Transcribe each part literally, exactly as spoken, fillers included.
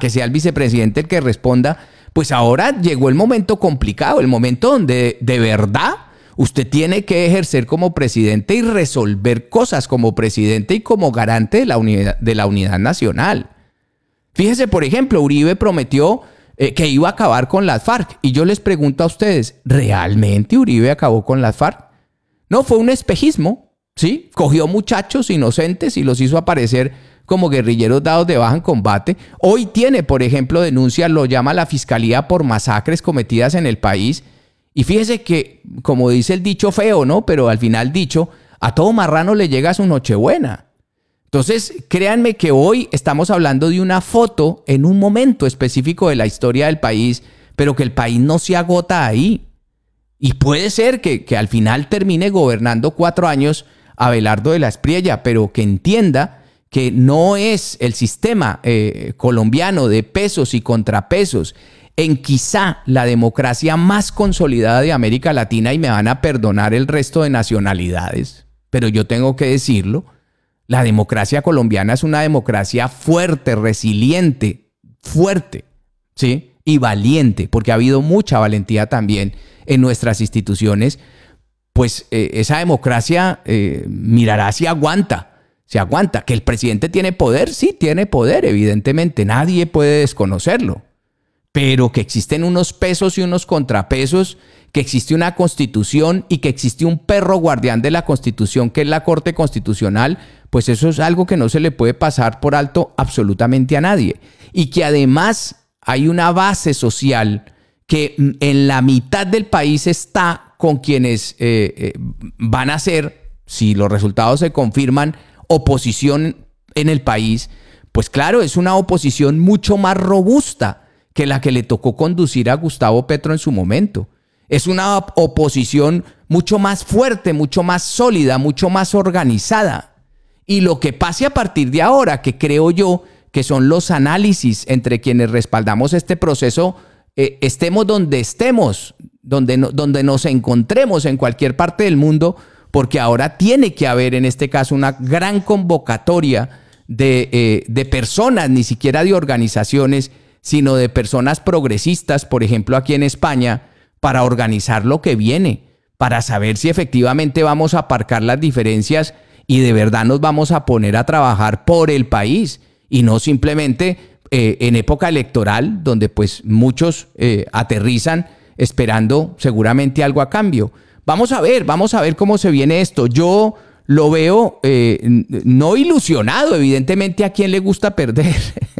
que sea el vicepresidente el que responda, pues ahora llegó el momento complicado, el momento donde de verdad usted tiene que ejercer como presidente y resolver cosas como presidente y como garante de la unidad, de la unidad nacional. Fíjese, por ejemplo, Uribe prometió eh, que iba a acabar con las FARC. Y yo les pregunto a ustedes, ¿realmente Uribe acabó con las FARC? No, fue un espejismo, ¿sí? Cogió muchachos inocentes y los hizo aparecer como guerrilleros dados de baja en combate. Hoy tiene, por ejemplo, denuncias, lo llama la Fiscalía por masacres cometidas en el país. Y fíjese que, como dice el dicho feo, ¿no? Pero al final dicho, a todo marrano le llega su Nochebuena. Entonces, créanme que hoy estamos hablando de una foto en un momento específico de la historia del país, pero que el país no se agota ahí. Y puede ser que, que al final termine gobernando cuatro años Abelardo de la Espriella, pero que entienda que no es el sistema eh, colombiano de pesos y contrapesos en quizá la democracia más consolidada de América Latina, y me van a perdonar el resto de nacionalidades, pero yo tengo que decirlo. La democracia colombiana es una democracia fuerte, resiliente, fuerte, ¿sí? Y valiente, porque ha habido mucha valentía también en nuestras instituciones. Pues eh, esa democracia eh, mirará si aguanta, si aguanta. ¿Que el presidente tiene poder? Sí, tiene poder, evidentemente. Nadie puede desconocerlo. Pero que existen unos pesos y unos contrapesos, que existe una constitución y que existe un perro guardián de la constitución, que es la Corte Constitucional, pues eso es algo que no se le puede pasar por alto absolutamente a nadie. Y que además hay una base social que en la mitad del país está con quienes eh, eh, van a ser, si los resultados se confirman, oposición en el país. Pues claro, es una oposición mucho más robusta que la que le tocó conducir a Gustavo Petro en su momento. Es una oposición mucho más fuerte, mucho más sólida, mucho más organizada. Y lo que pase a partir de ahora, que creo yo que son los análisis entre quienes respaldamos este proceso, eh, estemos donde estemos, donde, no, donde nos encontremos en cualquier parte del mundo, porque ahora tiene que haber en este caso una gran convocatoria de, eh, de personas, ni siquiera de organizaciones, sino de personas progresistas, por ejemplo aquí en España, para organizar lo que viene, para saber si efectivamente vamos a aparcar las diferencias y de verdad nos vamos a poner a trabajar por el país y no simplemente eh, en época electoral, donde pues muchos eh, aterrizan esperando seguramente algo a cambio. Vamos a ver, vamos a ver cómo se viene esto. Yo lo veo eh, no ilusionado, evidentemente a quién le gusta perder.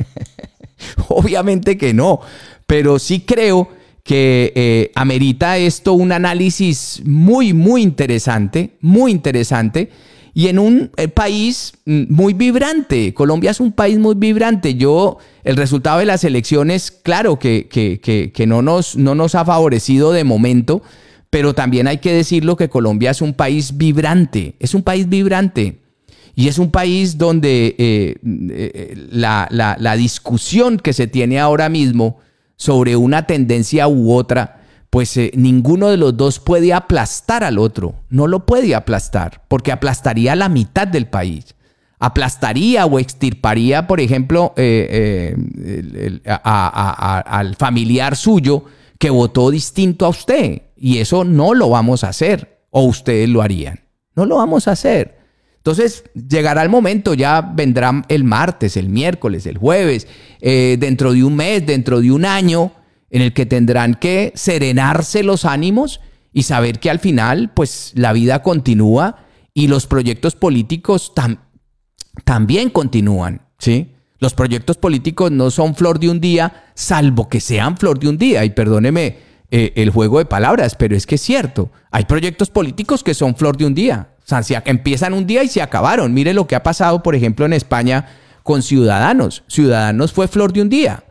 Obviamente que no, pero sí creo que eh, amerita esto un análisis muy, muy interesante, muy interesante, y en un eh, país muy vibrante. Colombia es un país muy vibrante. Yo, el resultado de las elecciones, claro que, que, que, que no, nos, no nos ha favorecido de momento, pero también hay que decirlo que Colombia es un país vibrante, es un país vibrante. Y es un país donde eh, eh, la, la, la discusión que se tiene ahora mismo sobre una tendencia u otra, pues eh, ninguno de los dos puede aplastar al otro. No lo puede aplastar, porque aplastaría la mitad del país. Aplastaría o extirparía, por ejemplo, eh, eh, el, el, a, a, a, al familiar suyo que votó distinto a usted. Y eso no lo vamos a hacer, o ustedes lo harían. No lo vamos a hacer. Entonces llegará el momento, ya vendrá el martes, el miércoles, el jueves, eh, dentro de un mes, dentro de un año, en el que tendrán que serenarse los ánimos y saber que al final pues la vida continúa y los proyectos políticos tam- también continúan, ¿sí? Los proyectos políticos no son flor de un día, salvo que sean flor de un día, y perdóneme eh, el juego de palabras, pero es que es cierto, hay proyectos políticos que son flor de un día. O sea, se, empiezan un día y se acabaron. Mire lo que ha pasado, por ejemplo, en España con Ciudadanos. Ciudadanos fue flor de un día.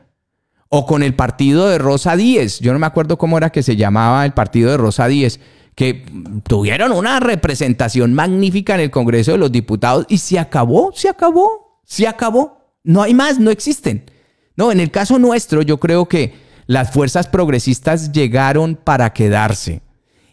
O con el partido de Rosa Díez. Yo no me acuerdo cómo era que se llamaba el partido de Rosa Díez, que tuvieron una representación magnífica en el Congreso de los Diputados y se acabó, se acabó, se acabó. No hay más, no existen. No, en el caso nuestro, yo creo que las fuerzas progresistas llegaron para quedarse.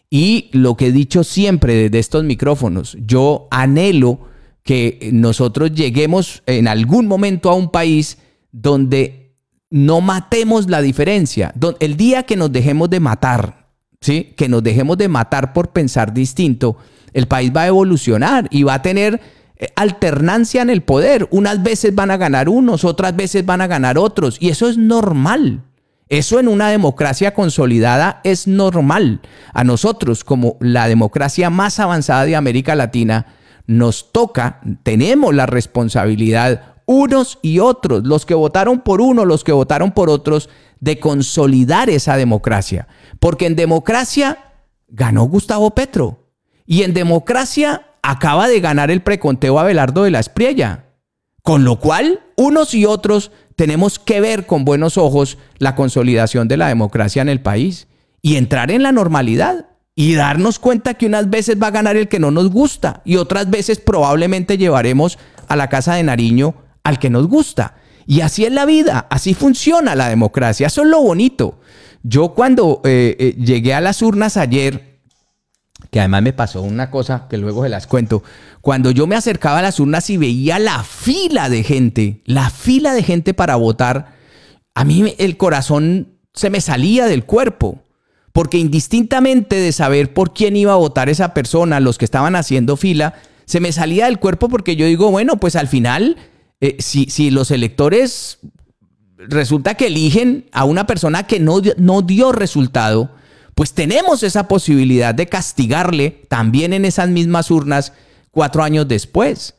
Y lo que he dicho siempre desde estos micrófonos, yo anhelo que nosotros lleguemos en algún momento a un país donde no matemos la diferencia. El día que nos dejemos de matar, ¿sí? Que nos dejemos de matar por pensar distinto, el país va a evolucionar y va a tener alternancia en el poder. Unas veces van a ganar unos, otras veces van a ganar otros. Y eso es normal. Eso en una democracia consolidada es normal. A nosotros, como la democracia más avanzada de América Latina, nos toca, tenemos la responsabilidad, unos y otros, los que votaron por uno, los que votaron por otros, de consolidar esa democracia. Porque en democracia ganó Gustavo Petro. Y en democracia acaba de ganar el preconteo Abelardo de la Espriella. Con lo cual, unos y otros tenemos que ver con buenos ojos la consolidación de la democracia en el país y entrar en la normalidad y darnos cuenta que unas veces va a ganar el que no nos gusta y otras veces probablemente llevaremos a la Casa de Nariño al que nos gusta. Y así es la vida, así funciona la democracia, eso es lo bonito. Yo cuando eh, eh, llegué a las urnas ayer, que además me pasó una cosa que luego se las cuento, cuando yo me acercaba a las urnas y veía la fila de gente, la fila de gente para votar, a mí el corazón se me salía del cuerpo, porque indistintamente de saber por quién iba a votar esa persona, los que estaban haciendo fila, se me salía del cuerpo porque yo digo, bueno, pues al final, eh, si, si los electores resulta que eligen a una persona que no, no dio resultado, pues tenemos esa posibilidad de castigarle también en esas mismas urnas cuatro años después.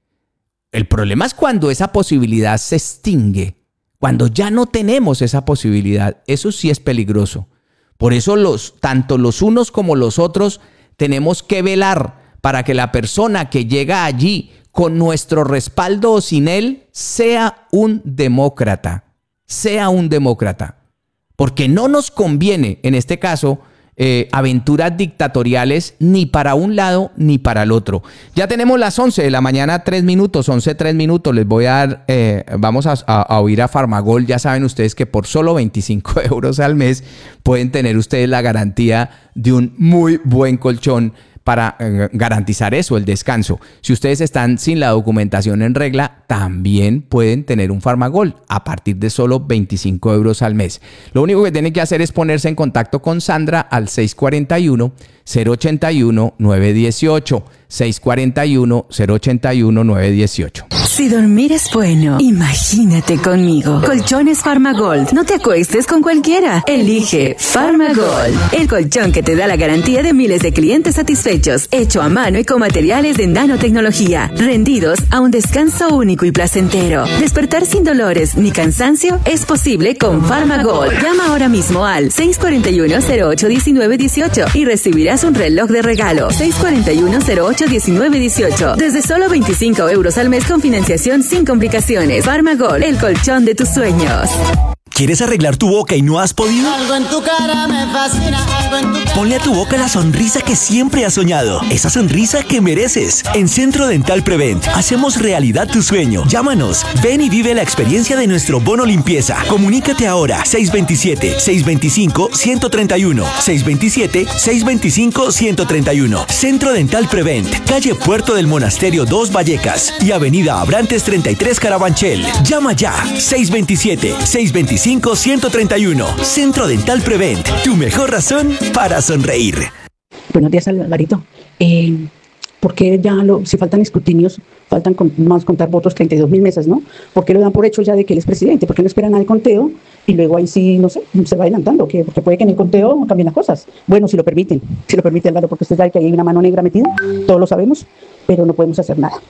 El problema es cuando esa posibilidad se extingue, cuando ya no tenemos esa posibilidad. Eso sí es peligroso. Por eso los, tanto los unos como los otros tenemos que velar para que la persona que llega allí con nuestro respaldo o sin él sea un demócrata, sea un demócrata. Porque no nos conviene, en este caso, eh, aventuras dictatoriales ni para un lado ni para el otro. Ya tenemos las once de la mañana, tres minutos, once, tres minutos. Les voy a dar, eh, vamos a, a, a oír a Farmagol. Ya saben ustedes que por solo veinticinco euros al mes pueden tener ustedes la garantía de un muy buen colchón para eh, garantizar eso, el descanso. Si ustedes están sin la documentación en regla, también pueden tener un Farmagol a partir de solo veinticinco euros al mes. Lo único que tienen que hacer es ponerse en contacto con Sandra al seis cuatro uno, cero ocho uno, nueve uno ocho. seis cuatro uno, cero ocho uno, nueve uno ocho. Si dormir es bueno, imagínate conmigo. Colchones Farmagold. No te acuestes con cualquiera. Elige Farmagold, el colchón que te da la garantía de miles de clientes satisfechos, hecho a mano y con materiales de nanotecnología, rendidos a un descanso único y placentero. Despertar sin dolores ni cansancio es posible con Farmagold. Llama ahora mismo al seis cuatro uno, cero ocho uno nueve uno ocho y recibirás un reloj de regalo. seis cuatro uno, cero ocho uno nueve uno ocho. Desde solo veinticinco euros al mes con financiación sin complicaciones. Farmagol, el colchón de tus sueños. ¿Quieres arreglar tu boca y no has podido? Algo en tu cara me fascina, algo en tu cara. Ponle a tu boca la sonrisa que siempre has soñado. Esa sonrisa que mereces. En Centro Dental Prevent hacemos realidad tu sueño. Llámanos. Ven y vive la experiencia de nuestro bono limpieza. Comunícate ahora. seis dos siete, seis dos cinco, uno tres uno. seis dos siete, seis dos cinco, uno tres uno. Centro Dental Prevent. Calle Puerto del Monasterio dos Vallecas y Avenida Abrantes treinta y tres Carabanchel. Llama ya. seis dos siete, seis dos cinco, uno tres uno. Centro Dental Prevent, tu mejor razón para sonreír. Buenos días, Alvarito. Eh, ¿Por qué ya lo, si faltan escrutinios, faltan con, más contar votos, treinta y dos mil mesas, ¿no? ¿Por qué lo dan por hecho ya de que él es presidente? ¿Por qué no esperan al conteo y luego ahí sí, no sé, se va adelantando? ¿Qué? Porque puede que en el conteo cambien las cosas. Bueno, si lo permiten, si lo permiten, Álvaro, porque usted sabe que hay una mano negra metida, todos lo sabemos, pero no podemos hacer nada.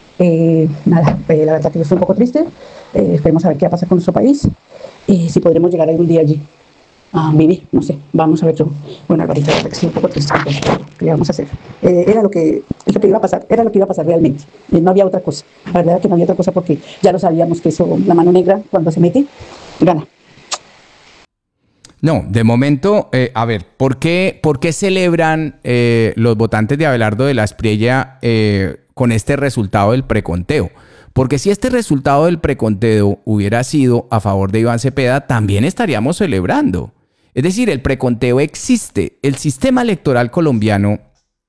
Eh, nada, eh, la verdad que yo estoy un poco triste. Eh, esperemos a ver qué va a pasar con nuestro país y si podremos llegar algún día allí a vivir, no sé, vamos a ver yo. Bueno, Alvarito, la verdad que estoy un poco triste. ¿Qué le vamos a hacer? Eh, era lo que, lo que iba a pasar, era lo que iba a pasar realmente. Eh, no había otra cosa. La verdad que no había otra cosa porque ya lo sabíamos que eso, la mano negra, cuando se mete, gana. No, de momento, eh, a ver, ¿por qué, por qué celebran eh, los votantes de Abelardo de la Espriella eh, con este resultado del preconteo? Porque si este resultado del preconteo hubiera sido a favor de Iván Cepeda, también estaríamos celebrando. Es decir, el preconteo existe. El sistema electoral colombiano,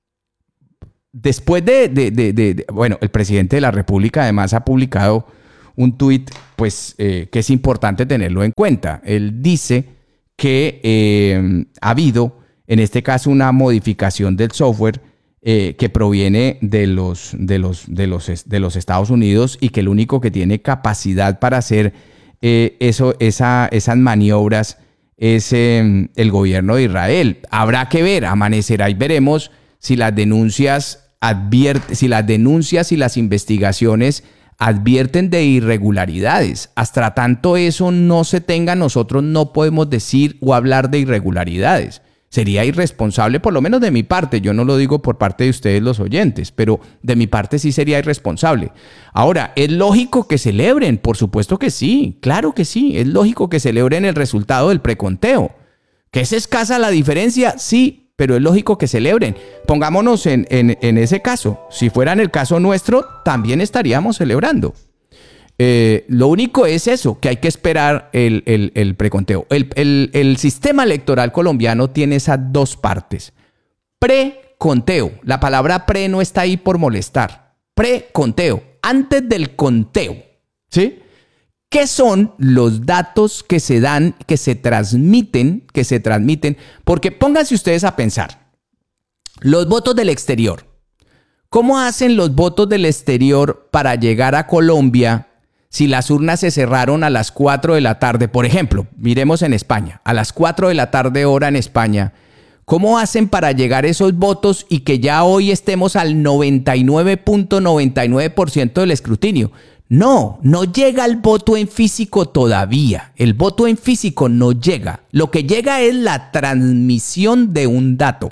después de, de, de, de, de... Bueno, el presidente de la República además ha publicado un tuit pues, eh, que es importante tenerlo en cuenta. Él dice que eh, ha habido, en este caso, una modificación del software eh, que proviene de los, de, los, de, los, de los Estados Unidos y que el único que tiene capacidad para hacer eh, eso, esa, esas maniobras es eh, el gobierno de Israel. Habrá que ver, amanecerá y veremos si las denuncias advierte, si las denuncias y las investigaciones advierten de irregularidades. Hasta tanto eso no se tenga, nosotros no podemos decir o hablar de irregularidades. Sería irresponsable, por lo menos de mi parte. Yo no lo digo por parte de ustedes los oyentes, pero de mi parte sí sería irresponsable. Ahora, ¿es lógico que celebren? Por supuesto que sí, claro que sí. Es lógico que celebren el resultado del preconteo. ¿Que es escasa la diferencia? Sí, pero es lógico que celebren. Pongámonos en, en, en ese caso. Si fuera en el caso nuestro, también estaríamos celebrando. Eh, lo único es eso, que hay que esperar el, el, el preconteo. El, el, el sistema electoral colombiano tiene esas dos partes. Preconteo. La palabra pre no está ahí por molestar. Preconteo. Antes del conteo. ¿Sí? ¿Qué son los datos que se dan, que se transmiten, que se transmiten? Porque pónganse ustedes a pensar. Los votos del exterior. ¿Cómo hacen los votos del exterior para llegar a Colombia si las urnas se cerraron a las cuatro de la tarde? Por ejemplo, miremos en España, a las cuatro de la tarde hora en España. ¿Cómo hacen para llegar esos votos y que ya hoy estemos al noventa y nueve punto noventa y nueve por ciento del escrutinio? No, no llega el voto en físico todavía. El voto en físico no llega. Lo que llega es la transmisión de un dato.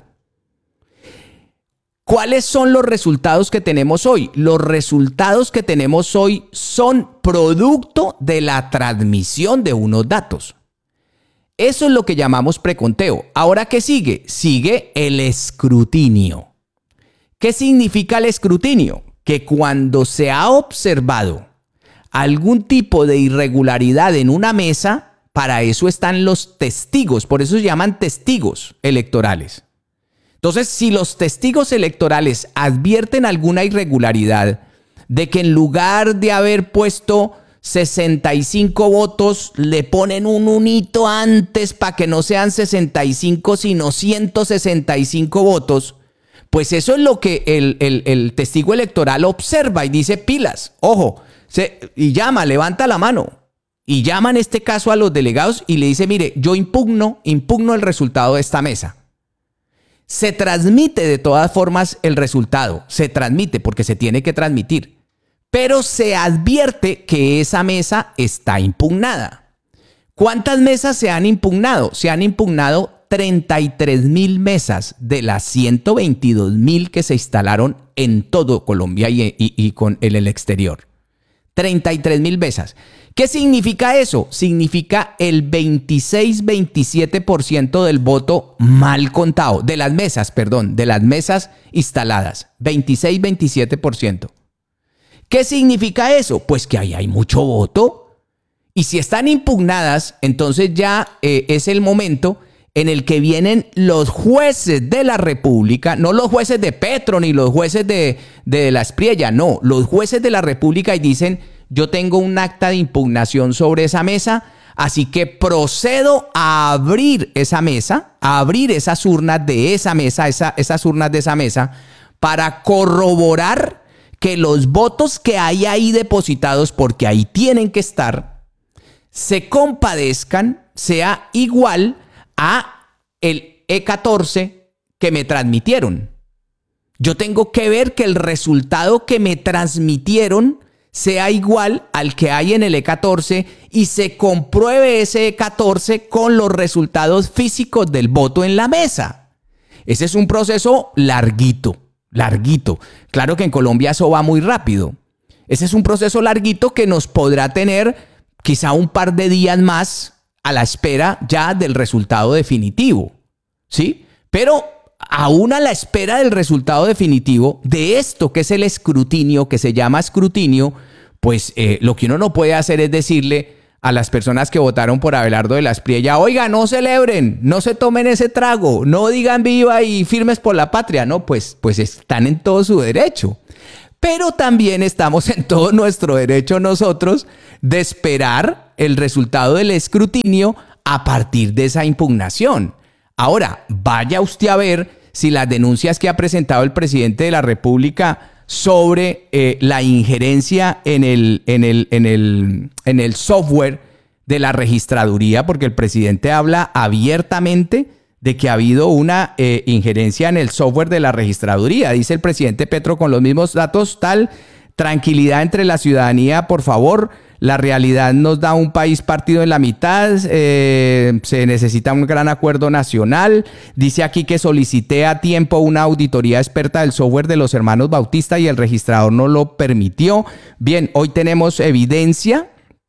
¿Cuáles son los resultados que tenemos hoy? Los resultados que tenemos hoy son producto de la transmisión de unos datos. Eso es lo que llamamos preconteo. ¿Ahora qué sigue? Sigue el escrutinio. ¿Qué significa el escrutinio? Que cuando se ha observado algún tipo de irregularidad en una mesa, para eso están los testigos. Por eso se llaman testigos electorales. Entonces, si los testigos electorales advierten alguna irregularidad de que en lugar de haber puesto sesenta y cinco votos, le ponen un unito antes para que no sean sesenta y cinco, sino ciento sesenta y cinco votos, pues eso es lo que el, el, el testigo electoral observa y dice pilas, ojo, se, y llama, levanta la mano. Y llama en este caso a los delegados y le dice, mire, yo impugno, impugno el resultado de esta mesa. Se transmite de todas formas el resultado, se transmite porque se tiene que transmitir, pero se advierte que esa mesa está impugnada. ¿Cuántas mesas se han impugnado? Se han impugnado treinta y tres mil mesas de las ciento veintidós mil que se instalaron en todo Colombia y, y, y con el, el exterior. treinta y tres mil mesas. ¿Qué significa eso? Significa el veintiséis veintisiete por ciento del voto mal contado, de las mesas, perdón, de las mesas instaladas, veintiséis veintisiete por ciento. ¿Qué significa eso? Pues que ahí hay mucho voto. Y si están impugnadas, entonces ya eh, es el momento en el que vienen los jueces de la República, no los jueces de Petro ni los jueces de, de la Espriella, no, los jueces de la República y dicen, yo tengo un acta de impugnación sobre esa mesa, así que procedo a abrir esa mesa, a abrir esas urnas de esa mesa, esa, esas urnas de esa mesa, para corroborar que los votos que hay ahí depositados, porque ahí tienen que estar, se compadezcan, sea igual a el E catorce que me transmitieron. Yo tengo que ver que el resultado que me transmitieron sea igual al que hay en el E catorce y se compruebe ese E catorce con los resultados físicos del voto en la mesa. Ese es un proceso larguito, larguito. Claro que en Colombia eso va muy rápido. Ese es un proceso larguito que nos podrá tener quizá un par de días más a la espera ya del resultado definitivo, ¿sí? Pero aún a la espera del resultado definitivo de esto que es el escrutinio, que se llama escrutinio, pues eh, lo que uno no puede hacer es decirle a las personas que votaron por Abelardo de la Espriella, oiga, no celebren, no se tomen ese trago, no digan viva y firmes por la patria. No, pues, pues están en todo su derecho. Pero también estamos en todo nuestro derecho nosotros de esperar el resultado del escrutinio a partir de esa impugnación. Ahora, vaya usted a ver si las denuncias que ha presentado el presidente de la República sobre eh, la injerencia en el, en el, en el, en el software de la registraduría, porque el presidente habla abiertamente de que ha habido una eh, injerencia en el software de la registraduría. Dice el presidente Petro con los mismos datos, tal, tranquilidad entre la ciudadanía, por favor. La realidad nos da un país partido en la mitad, eh, se necesita un gran acuerdo nacional. Dice aquí que solicité a tiempo una auditoría experta del software de los hermanos Bautista y el registrador no lo permitió. Bien, hoy tenemos evidencia.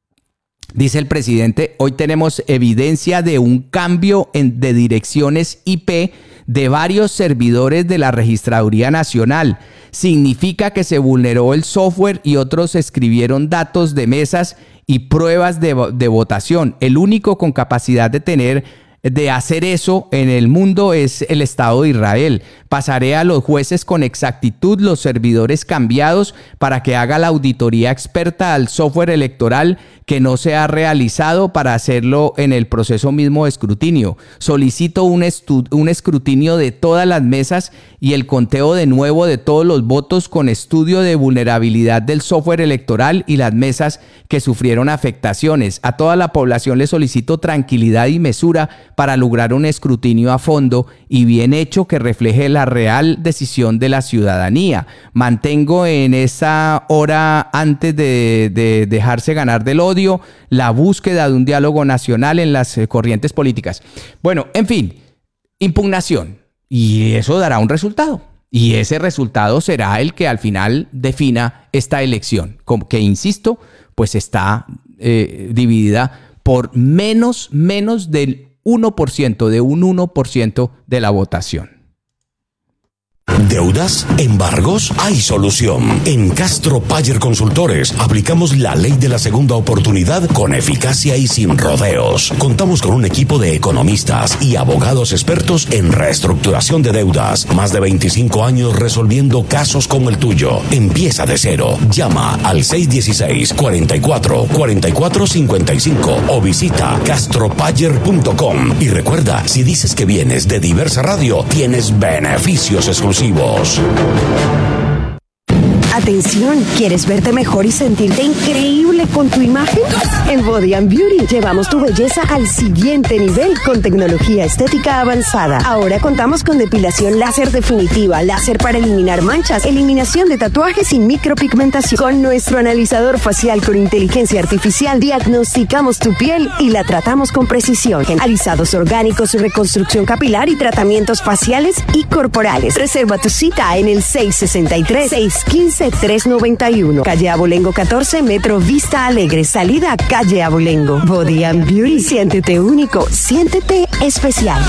Dice el presidente, hoy tenemos evidencia de un cambio en, de direcciones I P de varios servidores de la Registraduría Nacional. Significa que se vulneró el software y otros escribieron datos de mesas y pruebas de, de votación. El único con capacidad de tener de hacer eso en el mundo es el Estado de Israel. Pasaré a los jueces con exactitud los servidores cambiados para que haga la auditoría experta al software electoral que no se ha realizado para hacerlo en el proceso mismo de escrutinio. Solicito un, estu- un escrutinio de todas las mesas y el conteo de nuevo de todos los votos con estudio de vulnerabilidad del software electoral y las mesas que sufrieron afectaciones. A toda la población le solicito tranquilidad y mesura para lograr un escrutinio a fondo y bien hecho que refleje la real decisión de la ciudadanía. Mantengo en esa hora antes de, de dejarse ganar del odio la búsqueda de un diálogo nacional en las eh, corrientes políticas. Bueno, en fin, impugnación. Y eso dará un resultado. Y ese resultado será el que al final defina esta elección, como que, insisto, pues está eh, dividida por menos, menos del uno por ciento, de un uno por ciento de la votación. ¿Deudas? ¿Embargos? Hay solución. En Castro Payer Consultores aplicamos la ley de la segunda oportunidad con eficacia y sin rodeos. Contamos con un equipo de economistas y abogados expertos en reestructuración de deudas. Más de veinticinco años resolviendo casos como el tuyo. Empieza de cero. Llama al seis uno seis, cuatro cuatro, cuatro cuatro cinco cinco o visita castro payer punto com. Y recuerda, si dices que vienes de Diversa Radio, tienes beneficios exclusivos. Atención, ¿quieres verte mejor y sentirte increíble con tu imagen? En Body and Beauty llevamos tu belleza al siguiente nivel con tecnología estética avanzada. Ahora contamos con depilación láser definitiva, láser para eliminar manchas, eliminación de tatuajes y micropigmentación. Con nuestro analizador facial con inteligencia artificial diagnosticamos tu piel y la tratamos con precisión. Alisados orgánicos, reconstrucción capilar y tratamientos faciales y corporales. Reserva tu cita en el seis seis tres, seis uno cinco, tres nueve uno. Calle Abolengo catorce, Metro Vista Alegre. Salida Calle Abolengo. Body and Beauty. Siéntete único. Siéntete especial.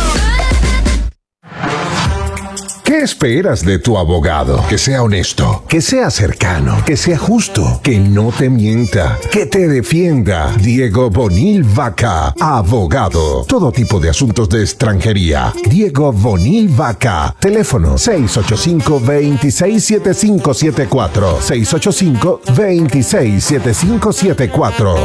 ¿Qué esperas de tu abogado? Que sea honesto, que sea cercano, que sea justo, que no te mienta, que te defienda. Diego Bonil Vaca, abogado. Todo tipo de asuntos de extranjería. Diego Bonil Vaca. Teléfono seis ocho cinco, dos seis siete cinco siete cuatro. seis ocho cinco, dos seis siete cinco siete cuatro.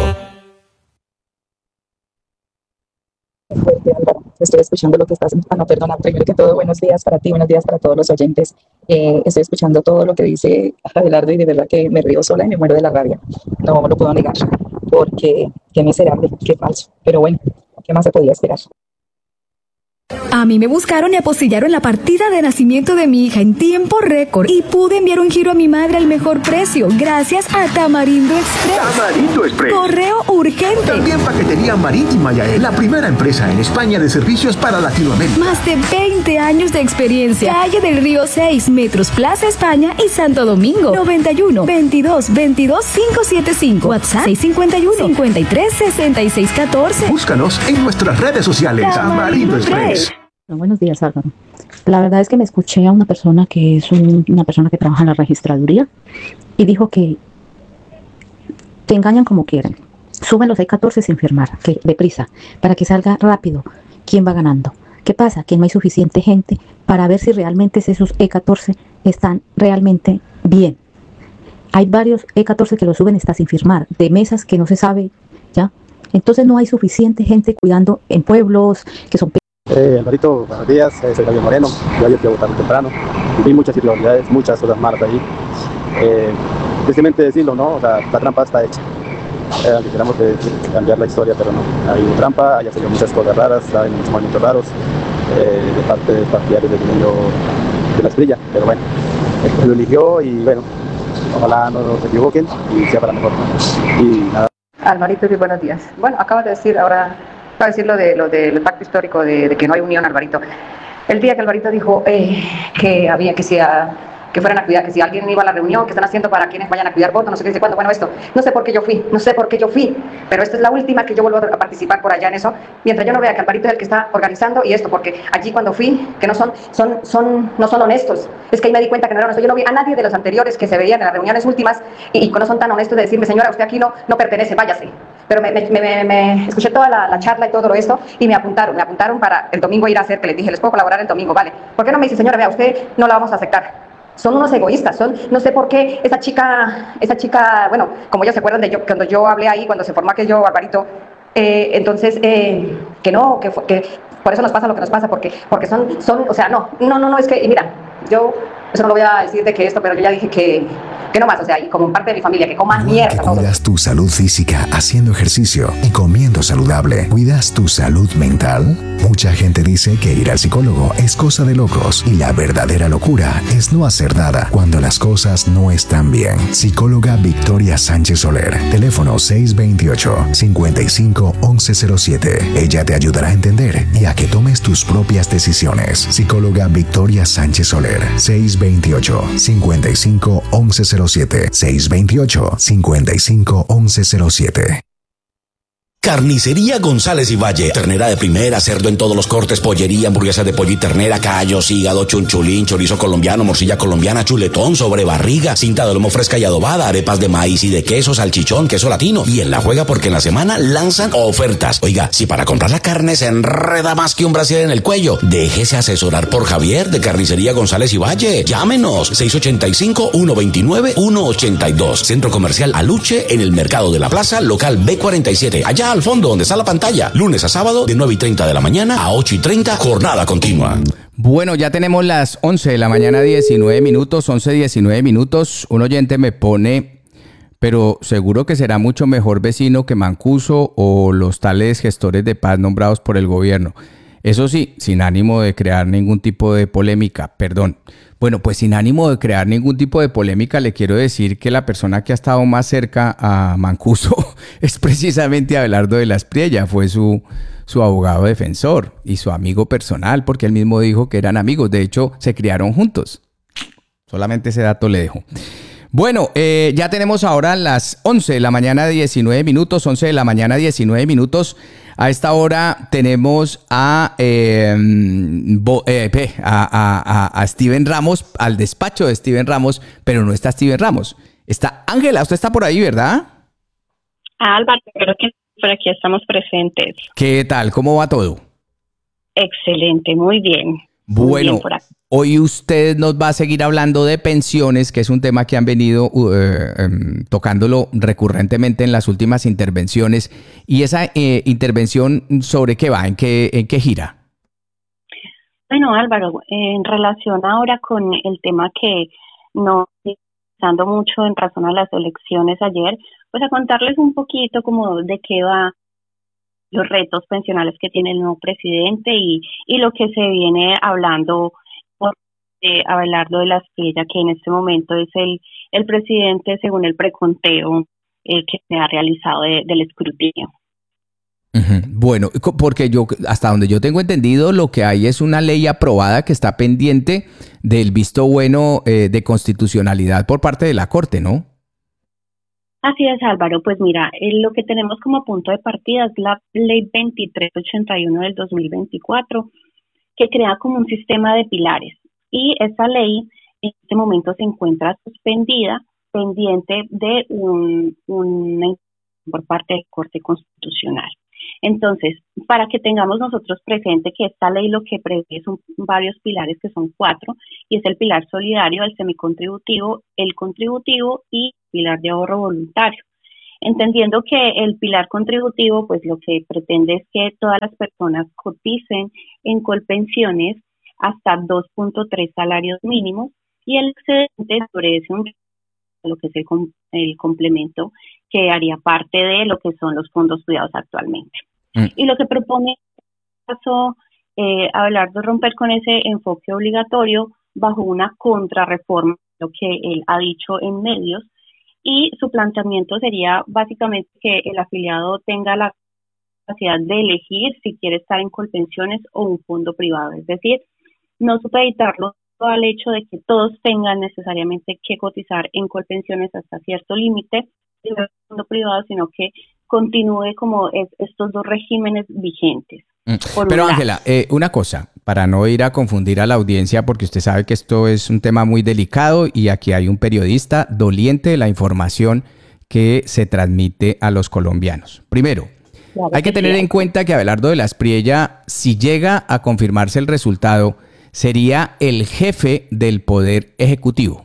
Estoy escuchando lo que estás... Ah, no, perdona, primero que todo, buenos días para ti, buenos días para todos los oyentes. Eh, estoy escuchando todo lo que dice Abelardo y de verdad que me río sola y me muero de la rabia. No lo puedo negar, porque qué miserable, qué falso. Pero bueno, ¿qué más se podía esperar? A mí me buscaron y apostillaron la partida de nacimiento de mi hija en tiempo récord y pude enviar un giro a mi madre al mejor precio gracias a Tamarindo Express. Tamarindo Express. Correo urgente. También paquetería marítima y aérea. La primera empresa en España de servicios para Latinoamérica. Más de veinte años de experiencia. Calle del Río seis, Metros Plaza España y Santo Domingo. noventa y uno, veintidós, veintidós, quinientos setenta y cinco. WhatsApp seis cinco uno, cincuenta y tres, sesenta y seis catorce. Búscanos en nuestras redes sociales. Tamarindo Express. No, buenos días, Álvaro. La verdad es que me escuché a una persona que es un, una persona que trabaja en la registraduría y dijo que te engañan como quieren. Suben los E catorce sin firmar, que deprisa, para que salga rápido quién va ganando. ¿Qué pasa? Que no hay suficiente gente para ver si realmente esos E catorce están realmente bien. hay varios E catorce que lo suben está sin firmar, de mesas que no se sabe, ¿ya? Entonces no hay suficiente gente cuidando en pueblos que son... Eh, Alvarito, buenos días, eh, soy Javier Moreno, yo ayer fui a votar temprano, vi muchas irregularidades, muchas cosas malas ahí. Eh, tristemente decirlo, ¿no? O sea, la trampa está hecha. Eh, aunque queramos de, de cambiar la historia, pero no. Hay una trampa, hay salido muchas cosas raras, hay muchos movimientos raros eh, de parte de partidarios del mundo de la estrella, pero bueno, el pueblo eligió y bueno, ojalá no se equivoquen y sea para mejor. Y nada. Alvarito, muy buenos días. Bueno, acabas de decir ahora, acabas de decir lo, de, lo del pacto histórico de, de que no hay unión, Alvarito. El día que Alvarito dijo eh, que había que sea... que fueran a cuidar, que si alguien iba a la reunión, que están haciendo para quienes vayan a cuidar votos, no sé qué dice cuándo, bueno, esto, no sé por qué yo fui, no sé por qué yo fui, pero esta es la última que yo vuelvo a participar por allá en eso, mientras yo no vea que Alvarito es el que está organizando y esto, porque allí cuando fui, que no son, son, son, no son honestos, es que ahí me di cuenta que no eran honestos, yo no vi a nadie de los anteriores que se veían en las reuniones últimas y, y no son tan honestos de decirme, señora, usted aquí no, no pertenece, váyase. Pero me, me, me, me escuché toda la, la charla y todo esto y me apuntaron, me apuntaron para el domingo ir a hacer, que les dije, les puedo colaborar el domingo, vale, ¿por qué no me dice, señora, vea, usted no la vamos a aceptar? Son unos egoístas, son, no sé por qué esa chica, esa chica, bueno, como ellos se acuerdan de yo, cuando yo hablé ahí, cuando se formó aquello Alvarito, eh, entonces, eh, que no, que, que por eso nos pasa lo que nos pasa, porque, porque son, son, o sea, no, no, no, no, es que, y mira, yo, eso no lo voy a decir de que esto, pero yo ya dije que, que no más, o sea, y como parte de mi familia, que coman mierda. Que cuidas tu salud física haciendo ejercicio y comiendo saludable. ¿Cuidas tu salud mental? Mucha gente dice que ir al psicólogo es cosa de locos y la verdadera locura es no hacer nada cuando las cosas no están bien. Psicóloga Victoria Sánchez Soler. Teléfono seis dos ocho, cinco cinco, once cero siete. Ella te ayudará a entender y a que tomes tus propias decisiones. Psicóloga Victoria Sánchez Soler. seis dos ocho, cinco cinco, once cero siete. seis dos ocho, cinco cinco, once cero siete. Carnicería González y Valle. Ternera de primera, cerdo en todos los cortes, pollería, hamburguesa de pollo y ternera, callos, hígado, chunchulín, chorizo colombiano, morcilla colombiana, chuletón, sobrebarriga, cinta de lomo fresca y adobada, arepas de maíz y de queso, salchichón, queso latino. Y en la juega porque en la semana lanzan ofertas. Oiga, si para comprar la carne se enreda más que un brasier en el cuello, déjese asesorar por Javier de Carnicería González y Valle. Llámenos seis ocho cinco, uno dos nueve, uno ocho dos. Centro Comercial Aluche en el Mercado de la Plaza, local B cuarenta y siete. Allá al fondo donde está la pantalla, lunes a sábado de nueve y treinta de la mañana a ocho y treinta, jornada continua. Bueno, ya tenemos las once de la mañana, diecinueve minutos, once, diecinueve minutos. Un oyente me pone, pero seguro que será mucho mejor vecino que Mancuso o los tales gestores de paz nombrados por el gobierno. Eso sí, sin ánimo de crear ningún tipo de polémica, perdón. Bueno, pues sin ánimo de crear ningún tipo de polémica, le quiero decir que la persona que ha estado más cerca a Mancuso es precisamente Abelardo de la Espriella, fue su, su abogado defensor y su amigo personal, porque él mismo dijo que eran amigos, de hecho se criaron juntos. Solamente ese dato le dejo. Bueno, eh, ya tenemos ahora las once de la mañana, diecinueve minutos, once de la mañana, diecinueve minutos. A esta hora tenemos a, eh, Bo, eh, a, a, a Steven Ramos, al despacho de Steven Ramos, pero no está Steven Ramos. Está Ángela, usted está por ahí, ¿verdad? Álvaro, creo que por aquí estamos presentes. ¿Qué tal? ¿Cómo va todo? Excelente, muy bien. Bueno, muy bien por aquí. Hoy usted nos va a seguir hablando de pensiones, que es un tema que han venido uh, um, tocándolo recurrentemente en las últimas intervenciones. ¿Y esa eh, intervención sobre qué va? ¿En qué, en qué gira? Bueno, Álvaro, en relación ahora con el tema que no pensando mucho en razón a las elecciones ayer, pues a contarles un poquito como de qué va los retos pensionales que tiene el nuevo presidente y, y lo que se viene hablando por eh, Abelardo de la Espriella, que en este momento es el, el presidente según el preconteo eh, que se ha realizado de, del escrutinio. Uh-huh. Bueno, porque yo, hasta donde yo tengo entendido, lo que hay es una ley aprobada que está pendiente del visto bueno eh, de constitucionalidad por parte de la Corte, ¿no? Así es, Álvaro. Pues mira, eh, lo que tenemos como punto de partida es la ley veintitrés ochenta y uno del dos mil veinticuatro, que crea como un sistema de pilares. Y esa ley en este momento se encuentra suspendida, pendiente de un, una por parte de Corte Constitucional. Entonces, para que tengamos nosotros presente que esta ley lo que prevé son varios pilares que son cuatro, y es el pilar solidario, el semicontributivo, el contributivo y el pilar de ahorro voluntario. Entendiendo que el pilar contributivo, pues lo que pretende es que todas las personas coticen en Colpensiones hasta dos punto tres salarios mínimos, y el excedente sobre ese lo que es el, el complemento que haría parte de lo que son los fondos cuidados actualmente. Mm. Y lo que propone en este caso, eh, hablar de romper con ese enfoque obligatorio bajo una contrarreforma, lo que él ha dicho en medios, y su planteamiento sería básicamente que el afiliado tenga la capacidad de elegir si quiere estar en Colpensiones o un fondo privado, es decir, no supeditarlo al hecho de que todos tengan necesariamente que cotizar en Colpensiones hasta cierto límite en el fondo privado, sino que continúe como es, estos dos regímenes vigentes. Pero Ángela, eh, una cosa, para no ir a confundir a la audiencia, porque usted sabe que esto es un tema muy delicado y aquí hay un periodista doliente de la información que se transmite a los colombianos. Primero, claro, hay que tener en cuenta que Abelardo de la Espriella, si llega a confirmarse el resultado, sería el jefe del Poder Ejecutivo,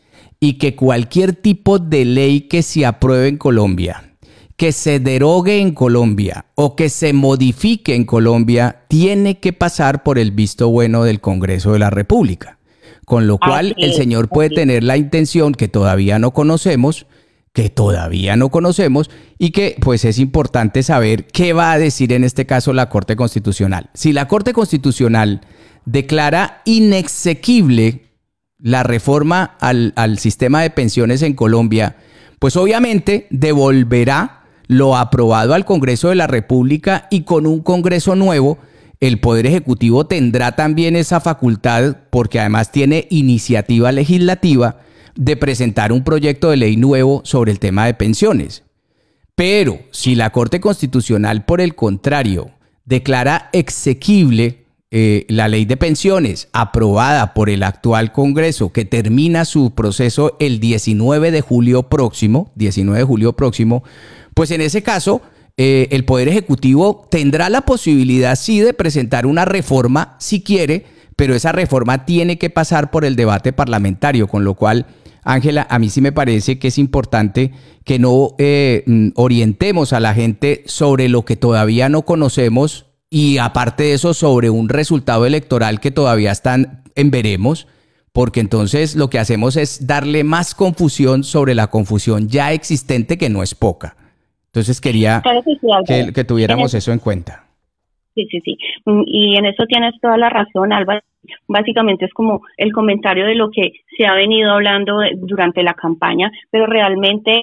y que cualquier tipo de ley que se apruebe en Colombia, que se derogue en Colombia o que se modifique en Colombia, tiene que pasar por el visto bueno del Congreso de la República. Con lo cual, el señor puede tener la intención que todavía no conocemos, que todavía no conocemos, y que pues es importante saber qué va a decir en este caso la Corte Constitucional. Si la Corte Constitucional declara inexequible la reforma al, al sistema de pensiones en Colombia, pues obviamente devolverá lo aprobado al Congreso de la República, y con un Congreso nuevo, el Poder Ejecutivo tendrá también esa facultad, porque además tiene iniciativa legislativa, de presentar un proyecto de ley nuevo sobre el tema de pensiones. Pero si la Corte Constitucional, por el contrario, declara exequible eh, la ley de pensiones aprobada por el actual Congreso, que termina su proceso el diecinueve de julio próximo, diecinueve de julio próximo, pues en ese caso, eh, el Poder Ejecutivo tendrá la posibilidad, sí, de presentar una reforma, si quiere, pero esa reforma tiene que pasar por el debate parlamentario, con lo cual, Ángela, a mí sí me parece que es importante que no eh, orientemos a la gente sobre lo que todavía no conocemos, y aparte de eso, sobre un resultado electoral que todavía están en veremos, porque entonces lo que hacemos es darle más confusión sobre la confusión ya existente, que no es poca. Entonces quería claro que, sí, que, que tuviéramos eso en cuenta. Sí, sí, sí. Y en eso tienes toda la razón, Álvaro. Básicamente es como el comentario de lo que se ha venido hablando durante la campaña, pero realmente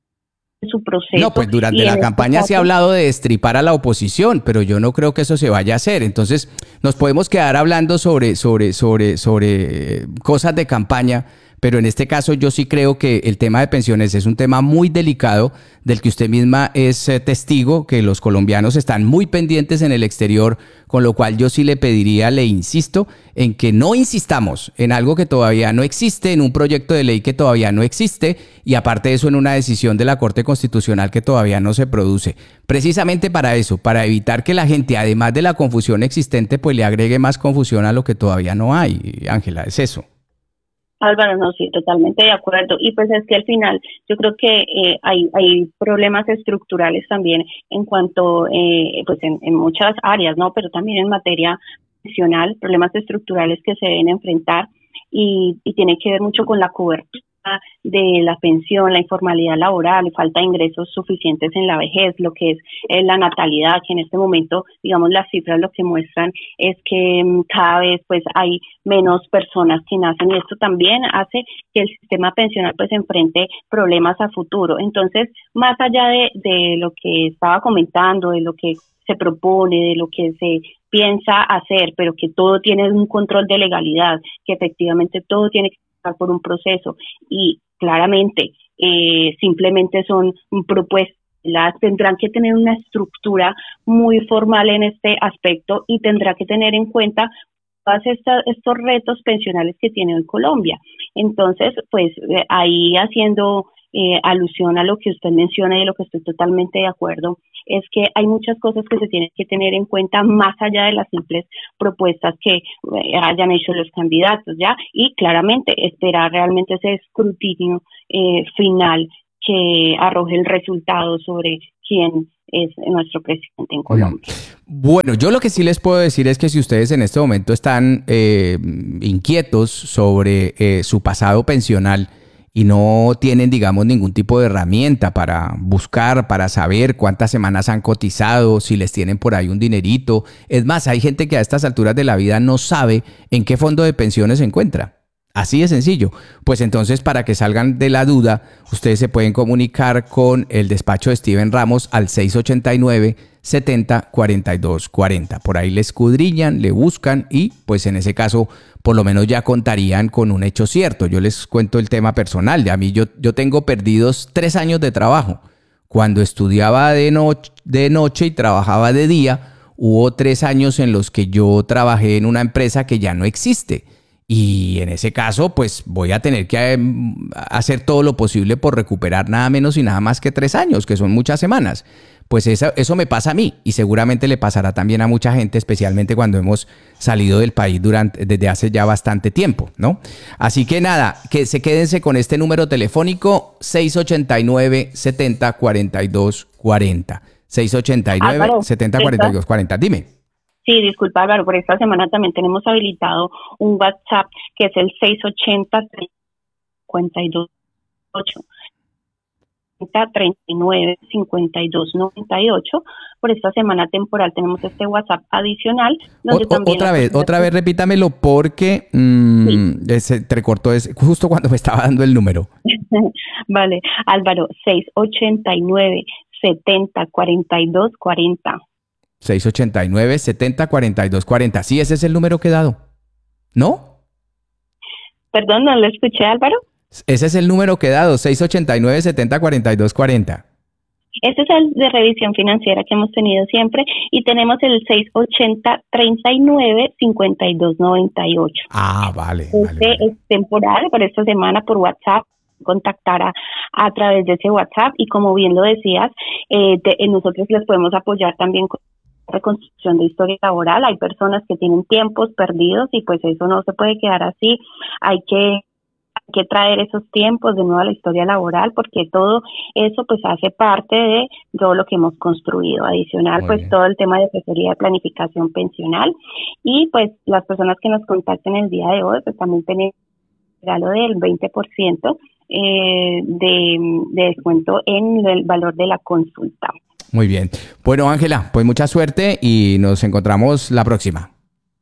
su proceso. No, pues durante la campaña este caso se ha hablado de destripar a la oposición, pero yo no creo que eso se vaya a hacer. Entonces nos podemos quedar hablando sobre, sobre, sobre, sobre cosas de campaña, pero en este caso yo sí creo que el tema de pensiones es un tema muy delicado, del que usted misma es eh, testigo, que los colombianos están muy pendientes en el exterior, con lo cual yo sí le pediría, le insisto, en que no insistamos en algo que todavía no existe, en un proyecto de ley que todavía no existe, y aparte de eso en una decisión de la Corte Constitucional que todavía no se produce. Precisamente para eso, para evitar que la gente, además de la confusión existente, pues le agregue más confusión a lo que todavía no hay. Ángela, es eso. Álvaro, no, sí, totalmente de acuerdo. Y pues es que al final yo creo que eh, hay, hay problemas estructurales también en cuanto, eh, pues en, en muchas áreas, ¿no? Pero también en materia pensional, problemas estructurales que se deben enfrentar, y, y tiene que ver mucho con la cobertura de la pensión, la informalidad laboral, falta de ingresos suficientes en la vejez, lo que es eh, la natalidad, que en este momento, digamos, las cifras lo que muestran es que um, cada vez pues hay menos personas que nacen, y esto también hace que el sistema pensional pues enfrente problemas a futuro. Entonces, más allá de, de lo que estaba comentando, de lo que se propone, de lo que se piensa hacer, pero que todo tiene un control de legalidad, que efectivamente todo tiene que pasar por un proceso, y claramente eh, simplemente son propuestas, las tendrán que tener una estructura muy formal en este aspecto, y tendrá que tener en cuenta todos estos retos pensionales que tiene hoy Colombia. Entonces, pues eh, ahí haciendo eh, alusión a lo que usted menciona y a lo que estoy totalmente de acuerdo, es que hay muchas cosas que se tienen que tener en cuenta más allá de las simples propuestas que eh, hayan hecho los candidatos, ¿ya? Y claramente esperar realmente ese escrutinio eh, final que arroje el resultado sobre quién es nuestro presidente en Colombia. Bueno, yo lo que sí les puedo decir es que si ustedes en este momento están eh, inquietos sobre eh, su pasado pensional y no tienen, digamos, ningún tipo de herramienta para buscar, para saber cuántas semanas han cotizado, si les tienen por ahí un dinerito. Es más, hay gente que a estas alturas de la vida no sabe en qué fondo de pensiones se encuentra. Así de sencillo. Pues entonces, para que salgan de la duda, ustedes se pueden comunicar con el despacho de Steven Ramos al seis ocho nueve, siete cero, cuatro dos cuatro cero. Por ahí le escudriñan, le buscan y pues en ese caso por lo menos ya contarían con un hecho cierto. Yo les cuento el tema personal. De a mí yo, yo tengo perdidos tres años de trabajo. Cuando estudiaba de, no, de noche y trabajaba de día, hubo tres años en los que yo trabajé en una empresa que ya no existe. Y en ese caso, pues voy a tener que hacer todo lo posible por recuperar nada menos y nada más que tres años, que son muchas semanas. Pues eso, eso me pasa a mí y seguramente le pasará también a mucha gente, especialmente cuando hemos salido del país durante, desde hace ya bastante tiempo, ¿no? Así que nada, que se quédense con este número telefónico seis ocho nueve, siete cero, cuatro dos cuatro cero. seis ocho nueve, siete cero, cuatro dos cuatro cero. Dime. Sí, disculpa Álvaro, por esta semana también tenemos habilitado un WhatsApp que es el seis ocho cero, tres cinco ocho, treinta y nueve, cincuenta y dos, noventa y ocho. Por esta semana temporal tenemos este WhatsApp adicional. Donde o, también otra vez, otra vez repítamelo porque mmm, sí. se entrecortó es, justo cuando me estaba dando el número. Vale, Álvaro, seis ocho nueve, siete cero, cuatro dos cuatro cero. seis ocho nueve, siete cero, cuatro dos cuatro cero. Sí, ese es el número que he dado. ¿No? Perdón, no lo escuché, Álvaro. Ese es el número que he dado, seis ocho nueve, siete cero, cuatro dos cuatro cero. Este es el de revisión financiera que hemos tenido siempre y tenemos el seis ocho cero, treinta y nueve, cincuenta y dos, noventa y ocho. Ah, vale. Este vale, vale. es temporal por esta semana por WhatsApp. Contactar a, a través de ese WhatsApp y como bien lo decías, eh, de, eh, nosotros les podemos apoyar también con reconstrucción de historia laboral. Hay personas que tienen tiempos perdidos y pues eso no se puede quedar así. Hay que hay que traer esos tiempos de nuevo a la historia laboral porque todo eso pues hace parte de todo lo que hemos construido. Adicional Muy pues bien. Todo el tema de asesoría de planificación pensional y pues las personas que nos contacten el día de hoy pues también tenemos un regalo del veinte por ciento eh, de, de descuento en el valor de la consulta. Muy bien. Bueno, Ángela, pues mucha suerte y nos encontramos la próxima.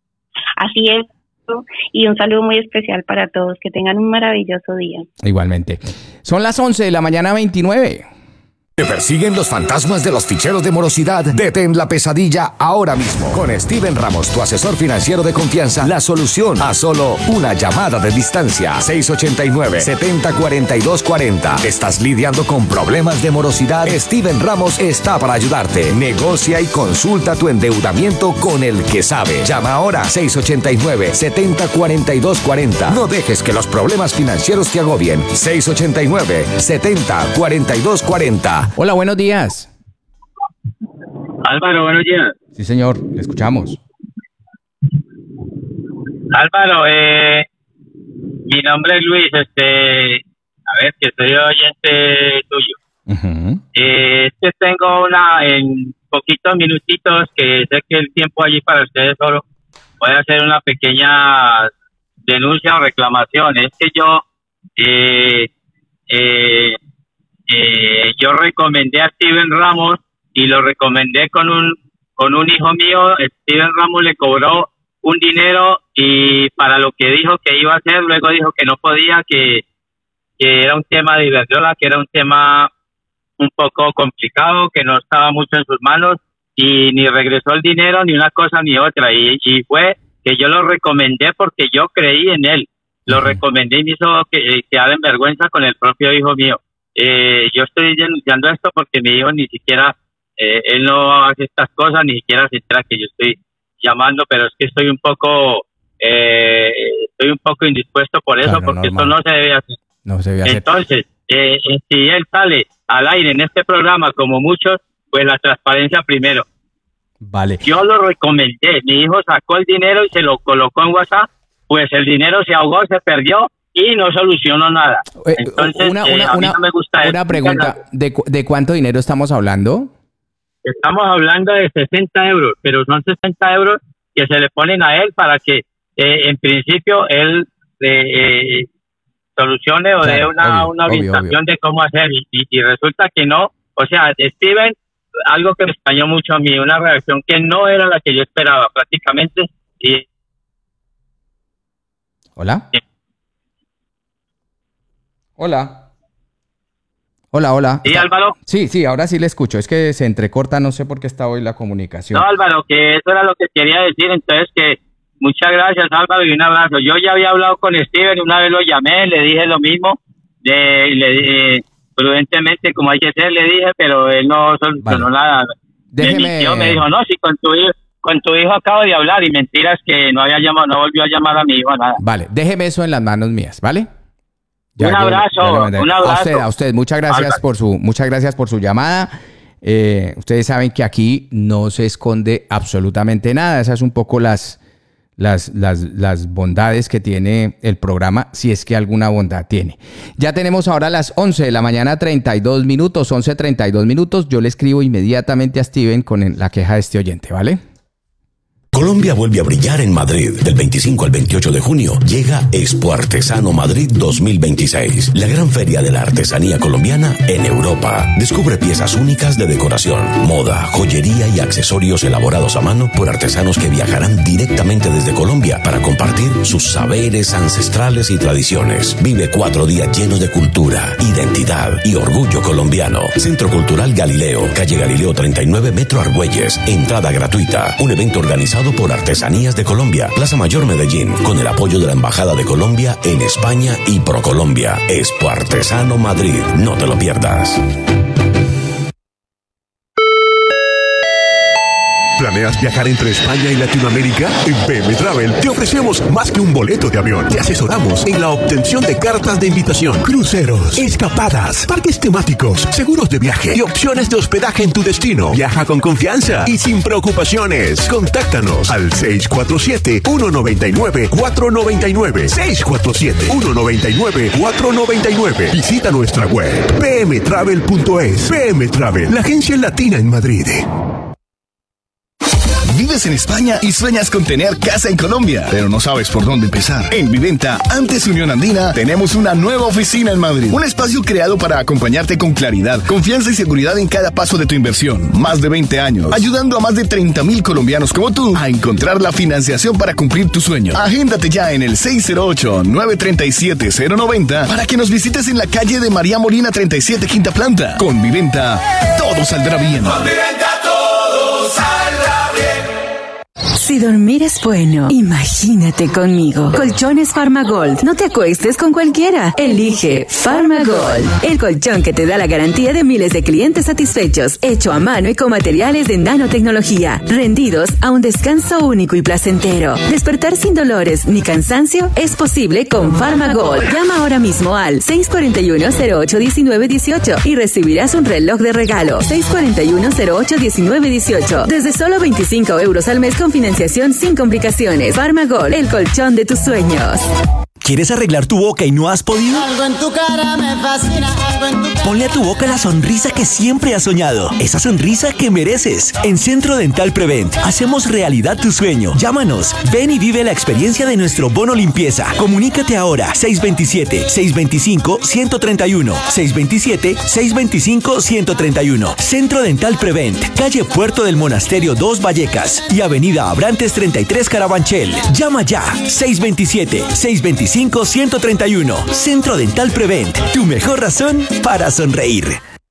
Así es. Y un saludo muy especial para todos. Que tengan un maravilloso día. Igualmente. Son las once de la mañana veintinueve. ¿Te persiguen los fantasmas de los ficheros de morosidad? Detén la pesadilla ahora mismo. Con Steven Ramos, tu asesor financiero de confianza, la solución a solo una llamada de distancia. seis ocho nueve, siete cero, cuatro dos cuatro cero. ¿Estás lidiando con problemas de morosidad? Steven Ramos está para ayudarte. Negocia y consulta tu endeudamiento con el que sabe. Llama ahora seis ocho nueve, siete cero, cuatro dos cuatro cero. No dejes que los problemas financieros te agobien. seis ocho nueve, siete cero, cuatro dos cuatro cero. Hola, buenos días. Álvaro, buenos días. Sí, señor, le escuchamos. Álvaro, eh, mi nombre es Luis, este, a ver, que soy oyente tuyo. Uh-huh. Eh, es que tengo una, en poquitos minutitos, que sé que el tiempo allí para ustedes solo, voy a hacer una pequeña denuncia o reclamación. Es que yo, eh, eh, Eh, yo recomendé a Steven Ramos y lo recomendé con un con un hijo mío. Steven Ramos le cobró un dinero y para lo que dijo que iba a hacer, luego dijo que no podía, que, que era un tema de Iberdrola, que era un tema un poco complicado, que no estaba mucho en sus manos y ni regresó el dinero ni una cosa ni otra. Y, y fue que yo lo recomendé porque yo creí en él. Lo recomendé y me hizo que quedar en vergüenza con el propio hijo mío. Eh, yo estoy denunciando esto porque mi hijo ni siquiera, eh, él no hace estas cosas, ni siquiera se entera que yo estoy llamando, pero es que estoy un poco, eh, estoy un poco indispuesto por eso, claro, porque normal. Esto no se debe hacer. No se debe hacer. Entonces, eh, eh, si él sale al aire en este programa, como muchos, pues la transparencia primero. Vale. Yo lo recomendé, mi hijo sacó el dinero y se lo colocó en WhatsApp, pues el dinero se ahogó, se perdió y no solucionó nada. Entonces, una, eh, una, a mí una, no me gusta una eso. pregunta, ¿de, cu- ¿de cuánto dinero estamos hablando? Estamos hablando de sesenta euros, pero son sesenta euros que se le ponen a él para que, eh, en principio, él eh, eh, solucione o Claro, dé una, obvio, una obvio, orientación obvio. de cómo hacer. Y, y, y resulta que no. O sea, Steven, algo que me extrañó mucho a mí, una reacción que no era la que yo esperaba prácticamente. Y ¿Hola? Hola. Hola, hola. Sí, Álvaro. Sí, sí, ahora sí le escucho. Es que se entrecorta, no sé por qué está hoy la comunicación. No, Álvaro, que eso era lo que quería decir. Entonces, que muchas gracias, Álvaro, y un abrazo. Yo ya había hablado con Steven, una vez lo llamé, le dije lo mismo, de, le, eh, prudentemente, como hay que ser, le dije, pero él no solucionó Vale. nada. Déjeme- Me mintió, me dijo, no, si con tu hijo, con tu hijo acabo de hablar, y mentiras que no había llamado, no volvió a llamar a mi hijo, nada. Vale, déjeme eso en las manos mías, ¿vale? Un yo- abrazo, ya le mandé. un abrazo. A usted, a usted, muchas gracias Álvaro. por su, muchas gracias por su llamada. Eh, ustedes saben que aquí no se esconde absolutamente nada. Esas son un poco las, las, las, las bondades que tiene el programa, si es que alguna bondad tiene. Ya tenemos ahora las once de la mañana, treinta y dos minutos, once treinta y dos minutos. Yo le escribo inmediatamente a Steven con la queja de este oyente, ¿vale? Colombia vuelve a brillar en Madrid. Del veinticinco al veintiocho de junio llega Expo Artesano Madrid dos mil veintiséis, la gran feria de la artesanía colombiana en Europa. Descubre piezas únicas de decoración, moda, joyería y accesorios elaborados a mano por artesanos que viajarán directamente desde Colombia para compartir sus saberes ancestrales y tradiciones. Vive cuatro días llenos de cultura, identidad y orgullo colombiano. Centro Cultural Galileo, calle Galileo treinta y nueve, Metro Argüelles. Entrada gratuita. Un evento organizado por Artesanías de Colombia, Plaza Mayor Medellín, con el apoyo de la Embajada de Colombia en España y ProColombia. Expo Artesano Madrid. No te lo pierdas. ¿Planeas viajar entre España y Latinoamérica? En P M Travel te ofrecemos más que un boleto de avión. Te asesoramos en la obtención de cartas de invitación, cruceros, escapadas, parques temáticos, seguros de viaje y opciones de hospedaje en tu destino. Viaja con confianza y sin preocupaciones. Contáctanos al seis cuatro siete, uno nueve nueve, cuatro nueve nueve. seis cuatro siete, uno nueve nueve, cuatro nueve nueve. Visita nuestra web p m travel punto es. P M Travel, la agencia latina en Madrid. Vives en España y sueñas con tener casa en Colombia, pero no sabes por dónde empezar. En Viventa, antes Unión Andina, tenemos una nueva oficina en Madrid. Un espacio creado para acompañarte con claridad, confianza y seguridad en cada paso de tu inversión. Más de veinte años, ayudando a más de treinta mil colombianos como tú a encontrar la financiación para cumplir tu sueño. Agéndate ya en el seis cero ocho, nueve tres siete, cero nueve cero para que nos visites en la calle de María Molina treinta y siete, quinta planta. Con Viventa, todo saldrá bien. Con Viventa todo saldrá bien. Si dormir es bueno, imagínate conmigo. Colchones Farmagold. No te acuestes con cualquiera. Elige Farmagold, el colchón que te da la garantía de miles de clientes satisfechos, hecho a mano y con materiales de nanotecnología, rendidos a un descanso único y placentero. Despertar sin dolores ni cansancio es posible con Farmagold. Llama ahora mismo al seis cuatro uno, cero ocho uno nueve uno ocho y recibirás un reloj de regalo. seis cuatro uno, cero ocho uno nueve uno ocho. Desde solo veinticinco euros al mes con financiación sin complicaciones. Farmagol, el colchón de tus sueños. ¿Quieres arreglar tu boca y no has podido? Algo en tu cara me fascina, algo en tu cara. Ponle a tu boca la sonrisa que siempre has soñado. Esa sonrisa que mereces. En Centro Dental Prevent hacemos realidad tu sueño. Llámanos. Ven y vive la experiencia de nuestro bono limpieza. Comunícate ahora. seis dos siete, seis dos cinco, uno tres uno. seis dos siete, seis dos cinco, uno tres uno. Centro Dental Prevent. Calle Puerto del Monasterio dos Vallecas y Avenida Abrantes treinta y tres Carabanchel. Llama ya. seis dos siete, seis dos cinco, uno tres uno. Centro Dental Prevent. Tu mejor razón para sonreír.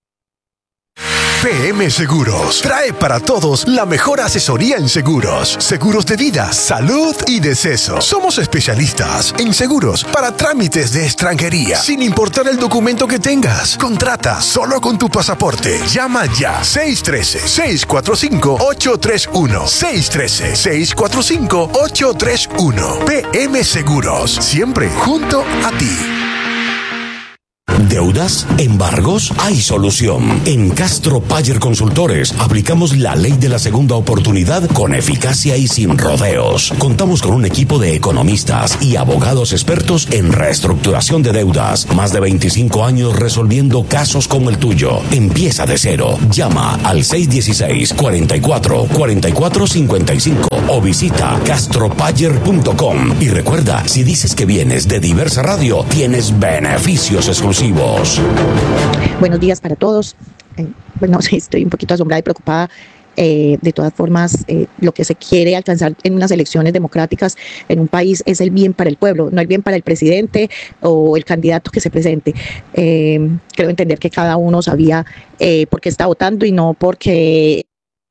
P M Seguros trae para todos la mejor asesoría en seguros, seguros de vida, salud y deceso. Somos especialistas en seguros para trámites de extranjería, sin importar el documento que tengas. Contrata solo con tu pasaporte. Llama ya seis uno tres, seis cuatro cinco, ocho tres uno. seis uno tres, seis cuatro cinco, ocho tres uno. P M Seguros, siempre junto a ti. ¿Deudas? ¿Embargos? Hay solución. En Castro Payer Consultores aplicamos la ley de la segunda oportunidad con eficacia y sin rodeos. Contamos con un equipo de economistas y abogados expertos en reestructuración de deudas. Más de veinticinco años resolviendo casos como el tuyo. Empieza de cero. Llama al seis uno seis, cuatro cuatro, cuatro cuatro cinco cinco o visita castropayer punto com. Y recuerda, si dices que vienes de Diversa Radio, tienes beneficios exclusivos. Buenos días para todos. Eh, bueno, sí, estoy un poquito asombrada y preocupada. Eh, de todas formas, eh, lo que se quiere alcanzar en unas elecciones democráticas en un país es el bien para el pueblo, no el bien para el presidente o el candidato que se presente. Eh, creo entender que cada uno sabía eh, por qué está votando y no porque...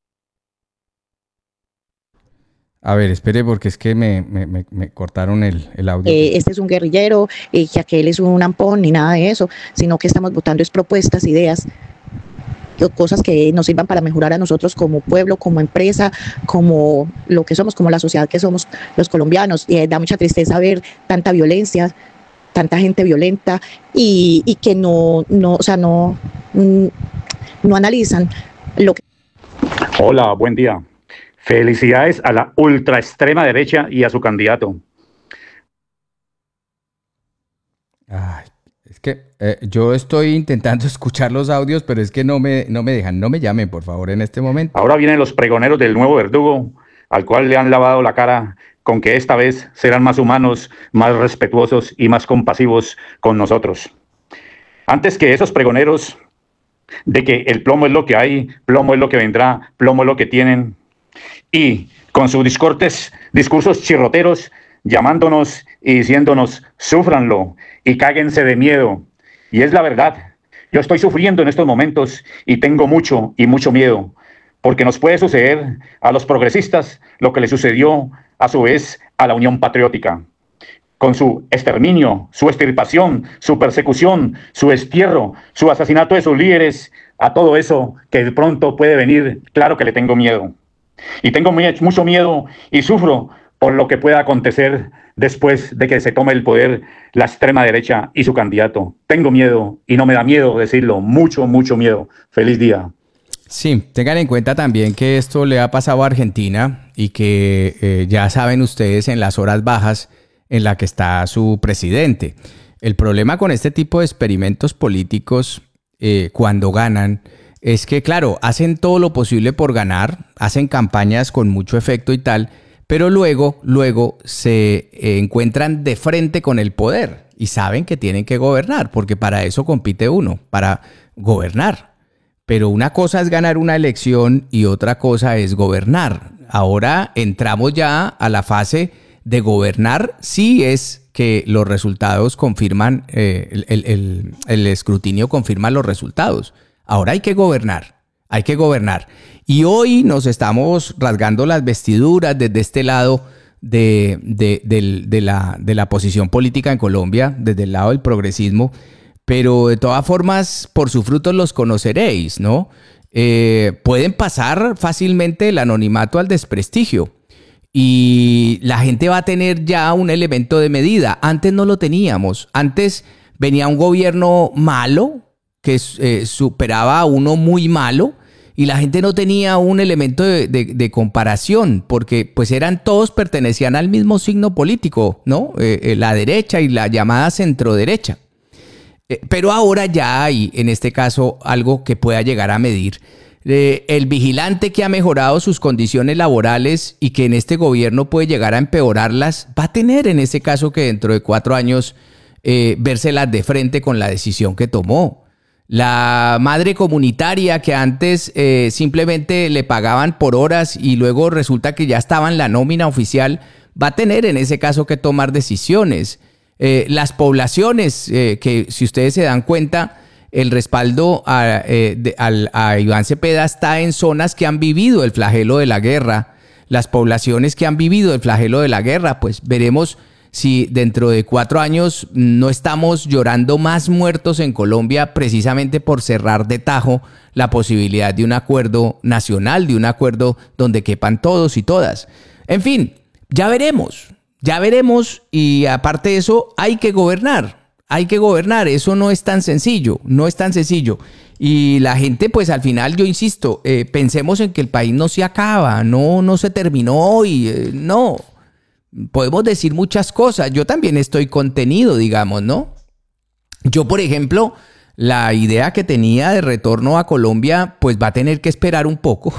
A ver, espere, porque es que me, me, me, me cortaron el, el audio. Eh, este es un guerrillero, eh, que aquel es un ampón, ni nada de eso, sino que estamos votando es propuestas, ideas, cosas que nos sirvan para mejorar a nosotros como pueblo, como empresa, como lo que somos, como la sociedad que somos los colombianos. Y eh, da mucha tristeza ver tanta violencia, tanta gente violenta y, y que no, no, o sea, no, no analizan lo que... Hola, buen día. Felicidades a la ultra extrema derecha y a su candidato. Ay, es que eh, yo estoy intentando escuchar los audios, pero es que no me, no me dejan. No me llamen, por favor, en este momento. Ahora vienen los pregoneros del nuevo verdugo, al cual le han lavado la cara con que esta vez serán más humanos, más respetuosos y más compasivos con nosotros. Antes que esos pregoneros de que el plomo es lo que hay, plomo es lo que vendrá, plomo es lo que tienen, y con sus discortes, discursos chirroteros, llamándonos y diciéndonos, súfranlo y cáguense de miedo. Y es la verdad, yo estoy sufriendo en estos momentos y tengo mucho y mucho miedo, porque nos puede suceder a los progresistas lo que le sucedió a su vez a la Unión Patriótica, con su exterminio, su extirpación, su persecución, su destierro, su asesinato de sus líderes, a todo eso que de pronto puede venir. Claro que le tengo miedo. Y tengo muy, mucho miedo y sufro por lo que pueda acontecer después de que se tome el poder la extrema derecha y su candidato. Tengo miedo y no me da miedo decirlo, mucho, mucho miedo. Feliz día. Sí, tengan en cuenta también que esto le ha pasado a Argentina y que eh, ya saben ustedes en las horas bajas en la que está su presidente. El problema con este tipo de experimentos políticos eh, cuando ganan es que, claro, hacen todo lo posible por ganar, hacen campañas con mucho efecto y tal, pero luego, luego se eh, encuentran de frente con el poder y saben que tienen que gobernar, porque para eso compite uno, para gobernar. Pero una cosa es ganar una elección y otra cosa es gobernar. Ahora entramos ya a la fase de gobernar si es que los resultados confirman, eh, el, el, el, el escrutinio confirma los resultados. Ahora hay que gobernar, hay que gobernar. Y hoy nos estamos rasgando las vestiduras desde este lado de, de, de, de, la, de la posición política en Colombia, desde el lado del progresismo, pero de todas formas, por sus frutos los conoceréis, ¿no? Eh, pueden pasar fácilmente el anonimato al desprestigio y la gente va a tener ya un elemento de medida. Antes no lo teníamos, antes venía un gobierno malo, que eh, superaba a uno muy malo y la gente no tenía un elemento de, de, de comparación porque pues eran todos pertenecían al mismo signo político, ¿no? Eh, eh, la derecha y la llamada centroderecha. Eh, pero ahora ya hay, en este caso, algo que pueda llegar a medir. Eh, el vigilante que ha mejorado sus condiciones laborales y que en este gobierno puede llegar a empeorarlas, va a tener en este caso que dentro de cuatro años eh, vérselas de frente con la decisión que tomó. La madre comunitaria que antes eh, simplemente le pagaban por horas y luego resulta que ya estaba en la nómina oficial, va a tener en ese caso que tomar decisiones. Eh, las poblaciones, eh, que si ustedes se dan cuenta, el respaldo a, eh, de, a, a Iván Cepeda está en zonas que han vivido el flagelo de la guerra. Las poblaciones que han vivido el flagelo de la guerra, pues veremos si dentro de cuatro años no estamos llorando más muertos en Colombia precisamente por cerrar de tajo la posibilidad de un acuerdo nacional, de un acuerdo donde quepan todos y todas. En fin, ya veremos, ya veremos y aparte de eso hay que gobernar. hay que gobernar. Eso no es tan sencillo, no es tan sencillo. Y la gente, pues al final, yo insisto, eh, pensemos en que el país no se acaba, no, no se terminó hoy, eh, no. Podemos decir muchas cosas. Yo también estoy contenido, digamos, ¿no? Yo, por ejemplo, la idea que tenía de retorno a Colombia, pues va a tener que esperar un poco.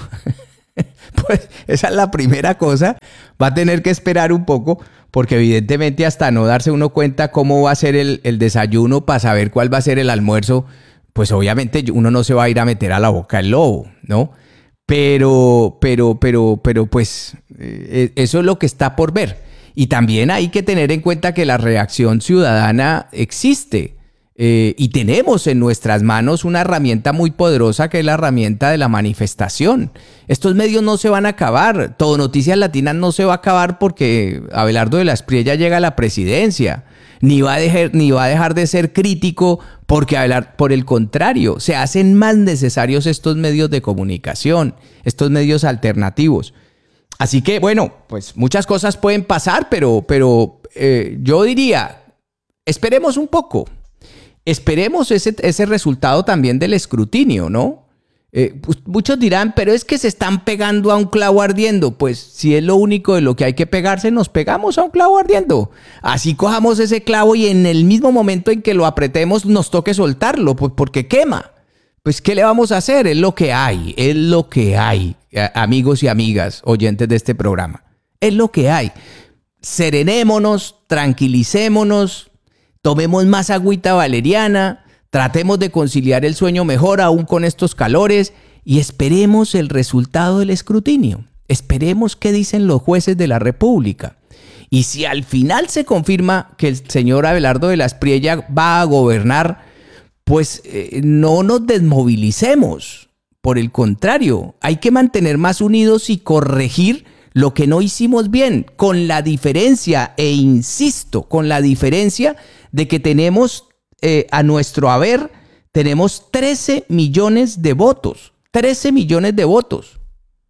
Pues esa es la primera cosa. Va a tener que esperar un poco, porque evidentemente hasta no darse uno cuenta cómo va a ser el, el desayuno para saber cuál va a ser el almuerzo, pues obviamente uno no se va a ir a meter a la boca del lobo, ¿no? Pero, pero, pero, pero, pues eh, eso es lo que está por ver. Y también hay que tener en cuenta que la reacción ciudadana existe. Eh, y tenemos en nuestras manos una herramienta muy poderosa que es la herramienta de la manifestación. Estos medios no se van a acabar. Todo Noticias Latinas no se va a acabar porque Abelardo de la Espriella llega a la presidencia. Ni va a dejar, ni va a dejar de ser crítico porque Abelardo, por el contrario, se hacen más necesarios estos medios de comunicación, estos medios alternativos. Así que, bueno, pues muchas cosas pueden pasar, pero, pero eh, yo diría, esperemos un poco. Esperemos ese, ese resultado también del escrutinio, ¿no? Eh, pues muchos dirán, pero es que se están pegando a un clavo ardiendo. Pues si es lo único de lo que hay que pegarse, nos pegamos a un clavo ardiendo. Así cojamos ese clavo y en el mismo momento en que lo apretemos nos toque soltarlo, pues porque quema. Pues ¿qué le vamos a hacer? Es lo que hay, es lo que hay, amigos y amigas, oyentes de este programa. Es lo que hay. Serenémonos, tranquilicémonos. Tomemos más agüita valeriana, tratemos de conciliar el sueño mejor aún con estos calores y esperemos el resultado del escrutinio. Esperemos qué dicen los jueces de la República. Y si al final se confirma que el señor Abelardo de la Espriella va a gobernar, pues eh, no nos desmovilicemos. Por el contrario, hay que mantener más unidos y corregir lo que no hicimos bien, con la diferencia, e insisto, con la diferencia de que tenemos eh, a nuestro haber, tenemos trece millones de votos, trece millones de votos.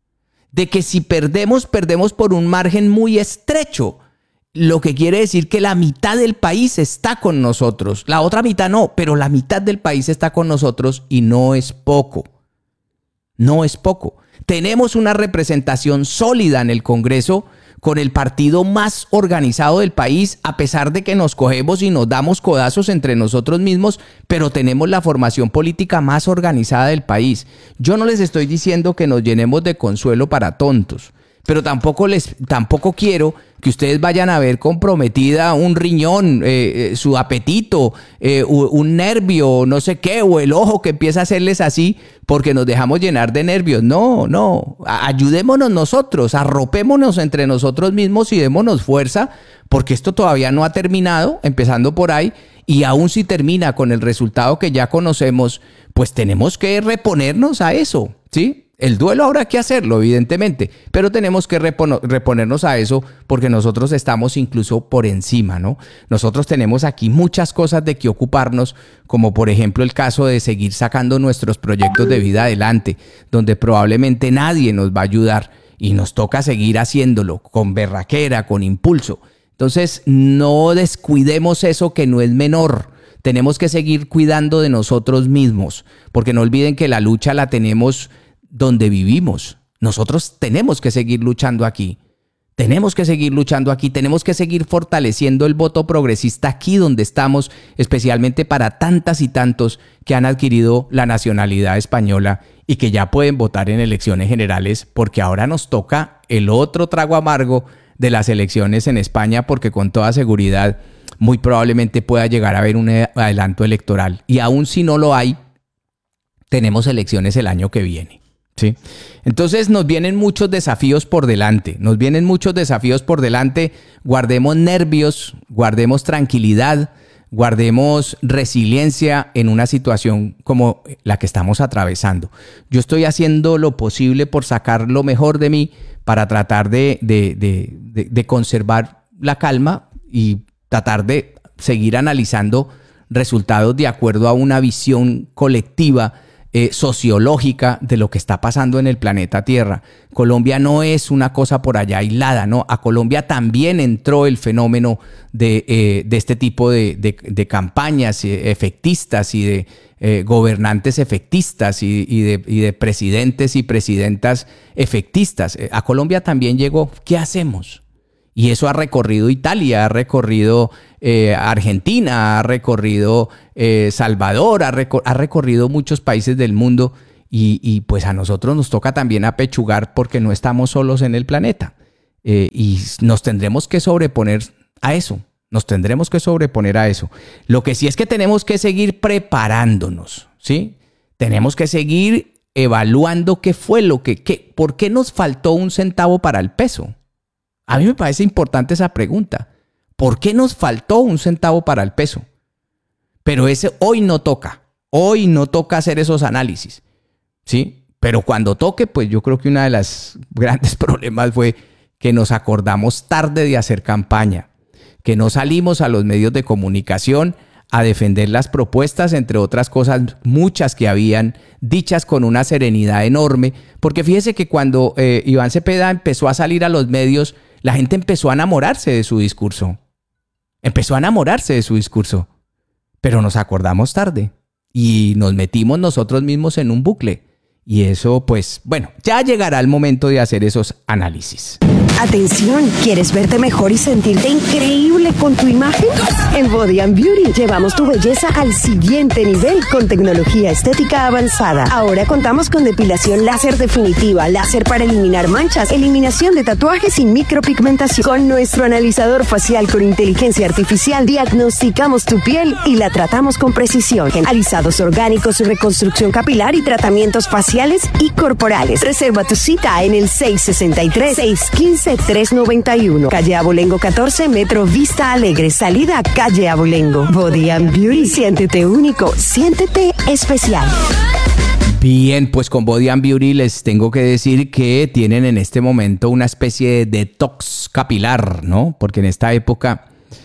De que si perdemos, perdemos por un margen muy estrecho, lo que quiere decir que la mitad del país está con nosotros, la otra mitad no, pero la mitad del país está con nosotros y no es poco, no es poco. Tenemos una representación sólida en el Congreso con el partido más organizado del país, a pesar de que nos cogemos y nos damos codazos entre nosotros mismos, pero tenemos la formación política más organizada del país. Yo no les estoy diciendo que nos llenemos de consuelo para tontos, pero tampoco, les, tampoco quiero que ustedes vayan a ver comprometida un riñón, eh, eh, su apetito, eh, un nervio, no sé qué, o el ojo que empieza a hacerles así porque nos dejamos llenar de nervios. No, no, ayudémonos nosotros, arropémonos entre nosotros mismos y démonos fuerza, porque esto todavía no ha terminado, empezando por ahí, y aún si termina con el resultado que ya conocemos, pues tenemos que reponernos a eso, ¿sí? El duelo habrá que hacerlo, evidentemente, pero tenemos que repono- reponernos a eso porque nosotros estamos incluso por encima, ¿no? Nosotros tenemos aquí muchas cosas de que ocuparnos, como por ejemplo el caso de seguir sacando nuestros proyectos de vida adelante, donde probablemente nadie nos va a ayudar y nos toca seguir haciéndolo con berraquera, con impulso. Entonces, no descuidemos eso que no es menor. Tenemos que seguir cuidando de nosotros mismos, porque no olviden que la lucha la tenemos donde vivimos. Nosotros tenemos que seguir luchando aquí. Tenemos que seguir luchando aquí. Tenemos que seguir fortaleciendo el voto progresista aquí donde estamos, especialmente para tantas y tantos que han adquirido la nacionalidad española y que ya pueden votar en elecciones generales, porque ahora nos toca el otro trago amargo de las elecciones en España, porque con toda seguridad muy probablemente pueda llegar a haber un adelanto electoral. Y aún si no lo hay, tenemos elecciones el año que viene. ¿Sí? Entonces nos vienen muchos desafíos por delante, nos vienen muchos desafíos por delante. Guardemos nervios, guardemos tranquilidad, guardemos resiliencia en una situación como la que estamos atravesando. Yo estoy haciendo lo posible por sacar lo mejor de mí para tratar de, de, de, de, de conservar la calma y tratar de seguir analizando resultados de acuerdo a una visión colectiva eh, sociológica de lo que está pasando en el planeta Tierra. Colombia no es una cosa por allá aislada, ¿no? A Colombia también entró el fenómeno de, eh, de este tipo de, de, de campañas efectistas y de eh, gobernantes efectistas y, y, de, y de presidentes y presidentas efectistas. A Colombia también llegó. ¿Qué hacemos? Y eso ha recorrido Italia, ha recorrido eh, Argentina, ha recorrido eh, Salvador, ha, recor- ha recorrido muchos países del mundo y, y pues a nosotros nos toca también apechugar porque no estamos solos en el planeta. Eh, y nos tendremos que sobreponer a eso, nos tendremos que sobreponer a eso. Lo que sí es que tenemos que seguir preparándonos, ¿sí? Tenemos que seguir evaluando qué fue lo que, qué, por qué nos faltó un centavo para el peso. A mí me parece importante esa pregunta. ¿Por qué nos faltó un centavo para el peso? Pero ese hoy no toca. Hoy no toca hacer esos análisis, ¿sí? Pero cuando toque, pues yo creo que uno de los grandes problemas fue que nos acordamos tarde de hacer campaña, que no salimos a los medios de comunicación a defender las propuestas, entre otras cosas, muchas que habían dichas con una serenidad enorme. Porque fíjese que cuando eh, Iván Cepeda empezó a salir a los medios, la gente empezó a enamorarse de su discurso. Empezó a enamorarse de su discurso. Pero nos acordamos tarde y nos metimos nosotros mismos en un bucle. Y eso, pues, bueno, ya llegará el momento de hacer esos análisis. Atención, ¿quieres verte mejor y sentirte increíble con tu imagen? En Body and Beauty llevamos tu belleza al siguiente nivel con tecnología estética avanzada. Ahora contamos con depilación láser definitiva, láser para eliminar manchas, eliminación de tatuajes sin micropigmentación. Con nuestro analizador facial con inteligencia artificial diagnosticamos tu piel y la tratamos con precisión. Alisados orgánicos, reconstrucción capilar y tratamientos faciales y corporales. Reserva tu cita en el seis sesenta y tres, seiscientos quince, trescientos noventa y uno. Calle Abolengo catorce, Metro Vista Alegre. Salida Calle Abolengo. Body and Beauty. Siéntete único. Siéntete especial. Bien, pues con Body and Beauty les tengo que decir que tienen en este momento una especie de detox capilar, ¿no? Porque en esta época,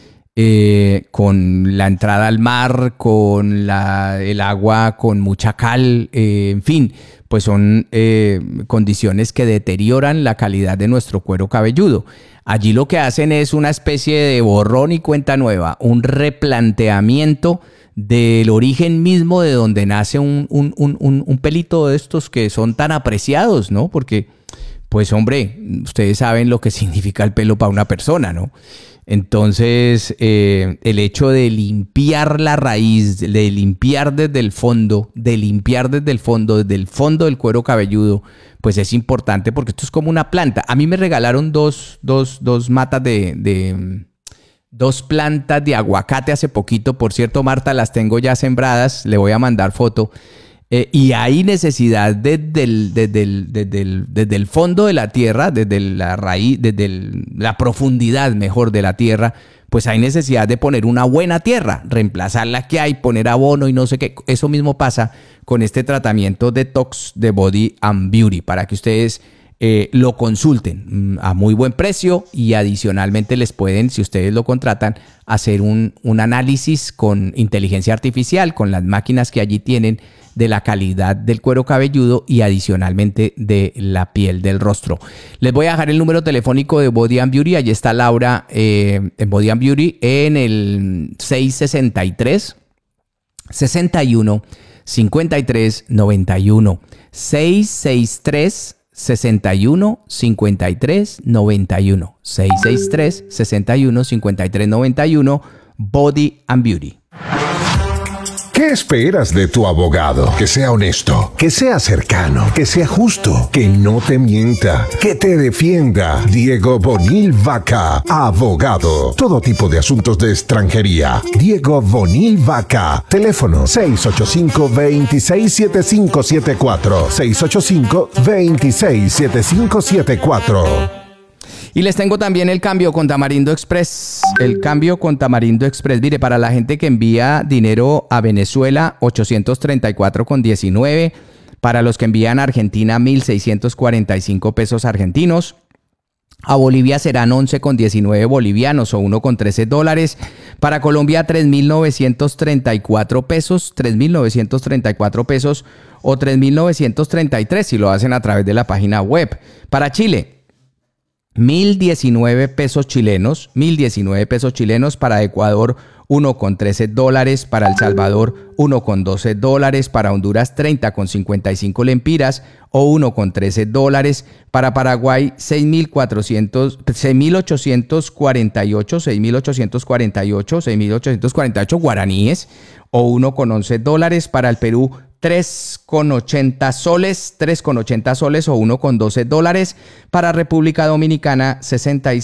eh, con la entrada al mar, con la, el agua con mucha cal, eh, en fin, pues son eh, condiciones que deterioran la calidad de nuestro cuero cabelludo. Allí lo que hacen es una especie de borrón y cuenta nueva, un replanteamiento del origen mismo de donde nace un, un, un, un, un pelito de estos que son tan apreciados, ¿no? Porque, pues hombre, ustedes saben lo que significa el pelo para una persona, ¿no? Entonces, eh, el hecho de limpiar la raíz, de limpiar desde el fondo, de limpiar desde el fondo, desde el fondo del cuero cabelludo, pues es importante porque esto es como una planta. A mí me regalaron dos, dos, dos matas de, de, dos plantas de aguacate hace poquito. Por cierto, Marta, las tengo ya sembradas, le voy a mandar foto. Eh, y hay necesidad desde el, desde, el, desde, el, desde el fondo de la tierra, desde la raíz, desde el, la profundidad mejor de la tierra, pues hay necesidad de poner una buena tierra, reemplazar la que hay, poner abono y no sé qué. Eso mismo pasa con este tratamiento detox de Body and Beauty, para que ustedes eh, lo consulten a muy buen precio y adicionalmente les pueden, si ustedes lo contratan, hacer un, un análisis con inteligencia artificial, con las máquinas que allí tienen, de la calidad del cuero cabelludo y adicionalmente de la piel del rostro. Les voy a dejar el número telefónico de Body and Beauty. Allí está Laura eh, en Body and Beauty en el seis sesenta y tres, sesenta y uno, cincuenta y tres, noventa y uno. seis seis tres, sesenta y uno, cincuenta y tres, noventa y uno. seis seis tres, sesenta y uno, cincuenta y tres, noventa y uno. Body and Beauty. ¿Qué esperas de tu abogado? Que sea honesto, que sea cercano, que sea justo, que no te mienta, que te defienda. Diego Bonil Vaca, abogado. Todo tipo de asuntos de extranjería. Diego Bonil Vaca. Teléfono seis ocho cinco, dos seis siete cinco siete cuatro. seis ocho cinco, dos seis siete cinco siete cuatro. Y les tengo también el cambio con Tamarindo Express. El cambio con Tamarindo Express. Mire, para la gente que envía dinero a Venezuela, ochocientos treinta y cuatro con diecinueve. Para los que envían a Argentina, mil seiscientos cuarenta y cinco pesos argentinos. A Bolivia serán once con diecinueve bolivianos o uno con trece dólares. Para Colombia, tres mil novecientos treinta y cuatro pesos, tres mil novecientos treinta y cuatro pesos o tres mil novecientos treinta y tres si lo hacen a través de la página web. Para Chile, mil diecinueve pesos chilenos, mil diecinueve pesos chilenos. Para Ecuador, uno con trece dólares. Para El Salvador, uno con doce dólares. Para Honduras, treinta con cincuenta y cinco lempiras o uno con trece dólares. Para Paraguay, seis mil cuatrocientos, seis mil ochocientos cuarenta y ocho, seis mil ochocientos cuarenta y ocho, seis mil ochocientos cuarenta y ocho guaraníes o uno con once dólares. Para el Perú, tres con ochenta soles, tres con ochenta soles o uno con doce dólares. Para República Dominicana, sesenta y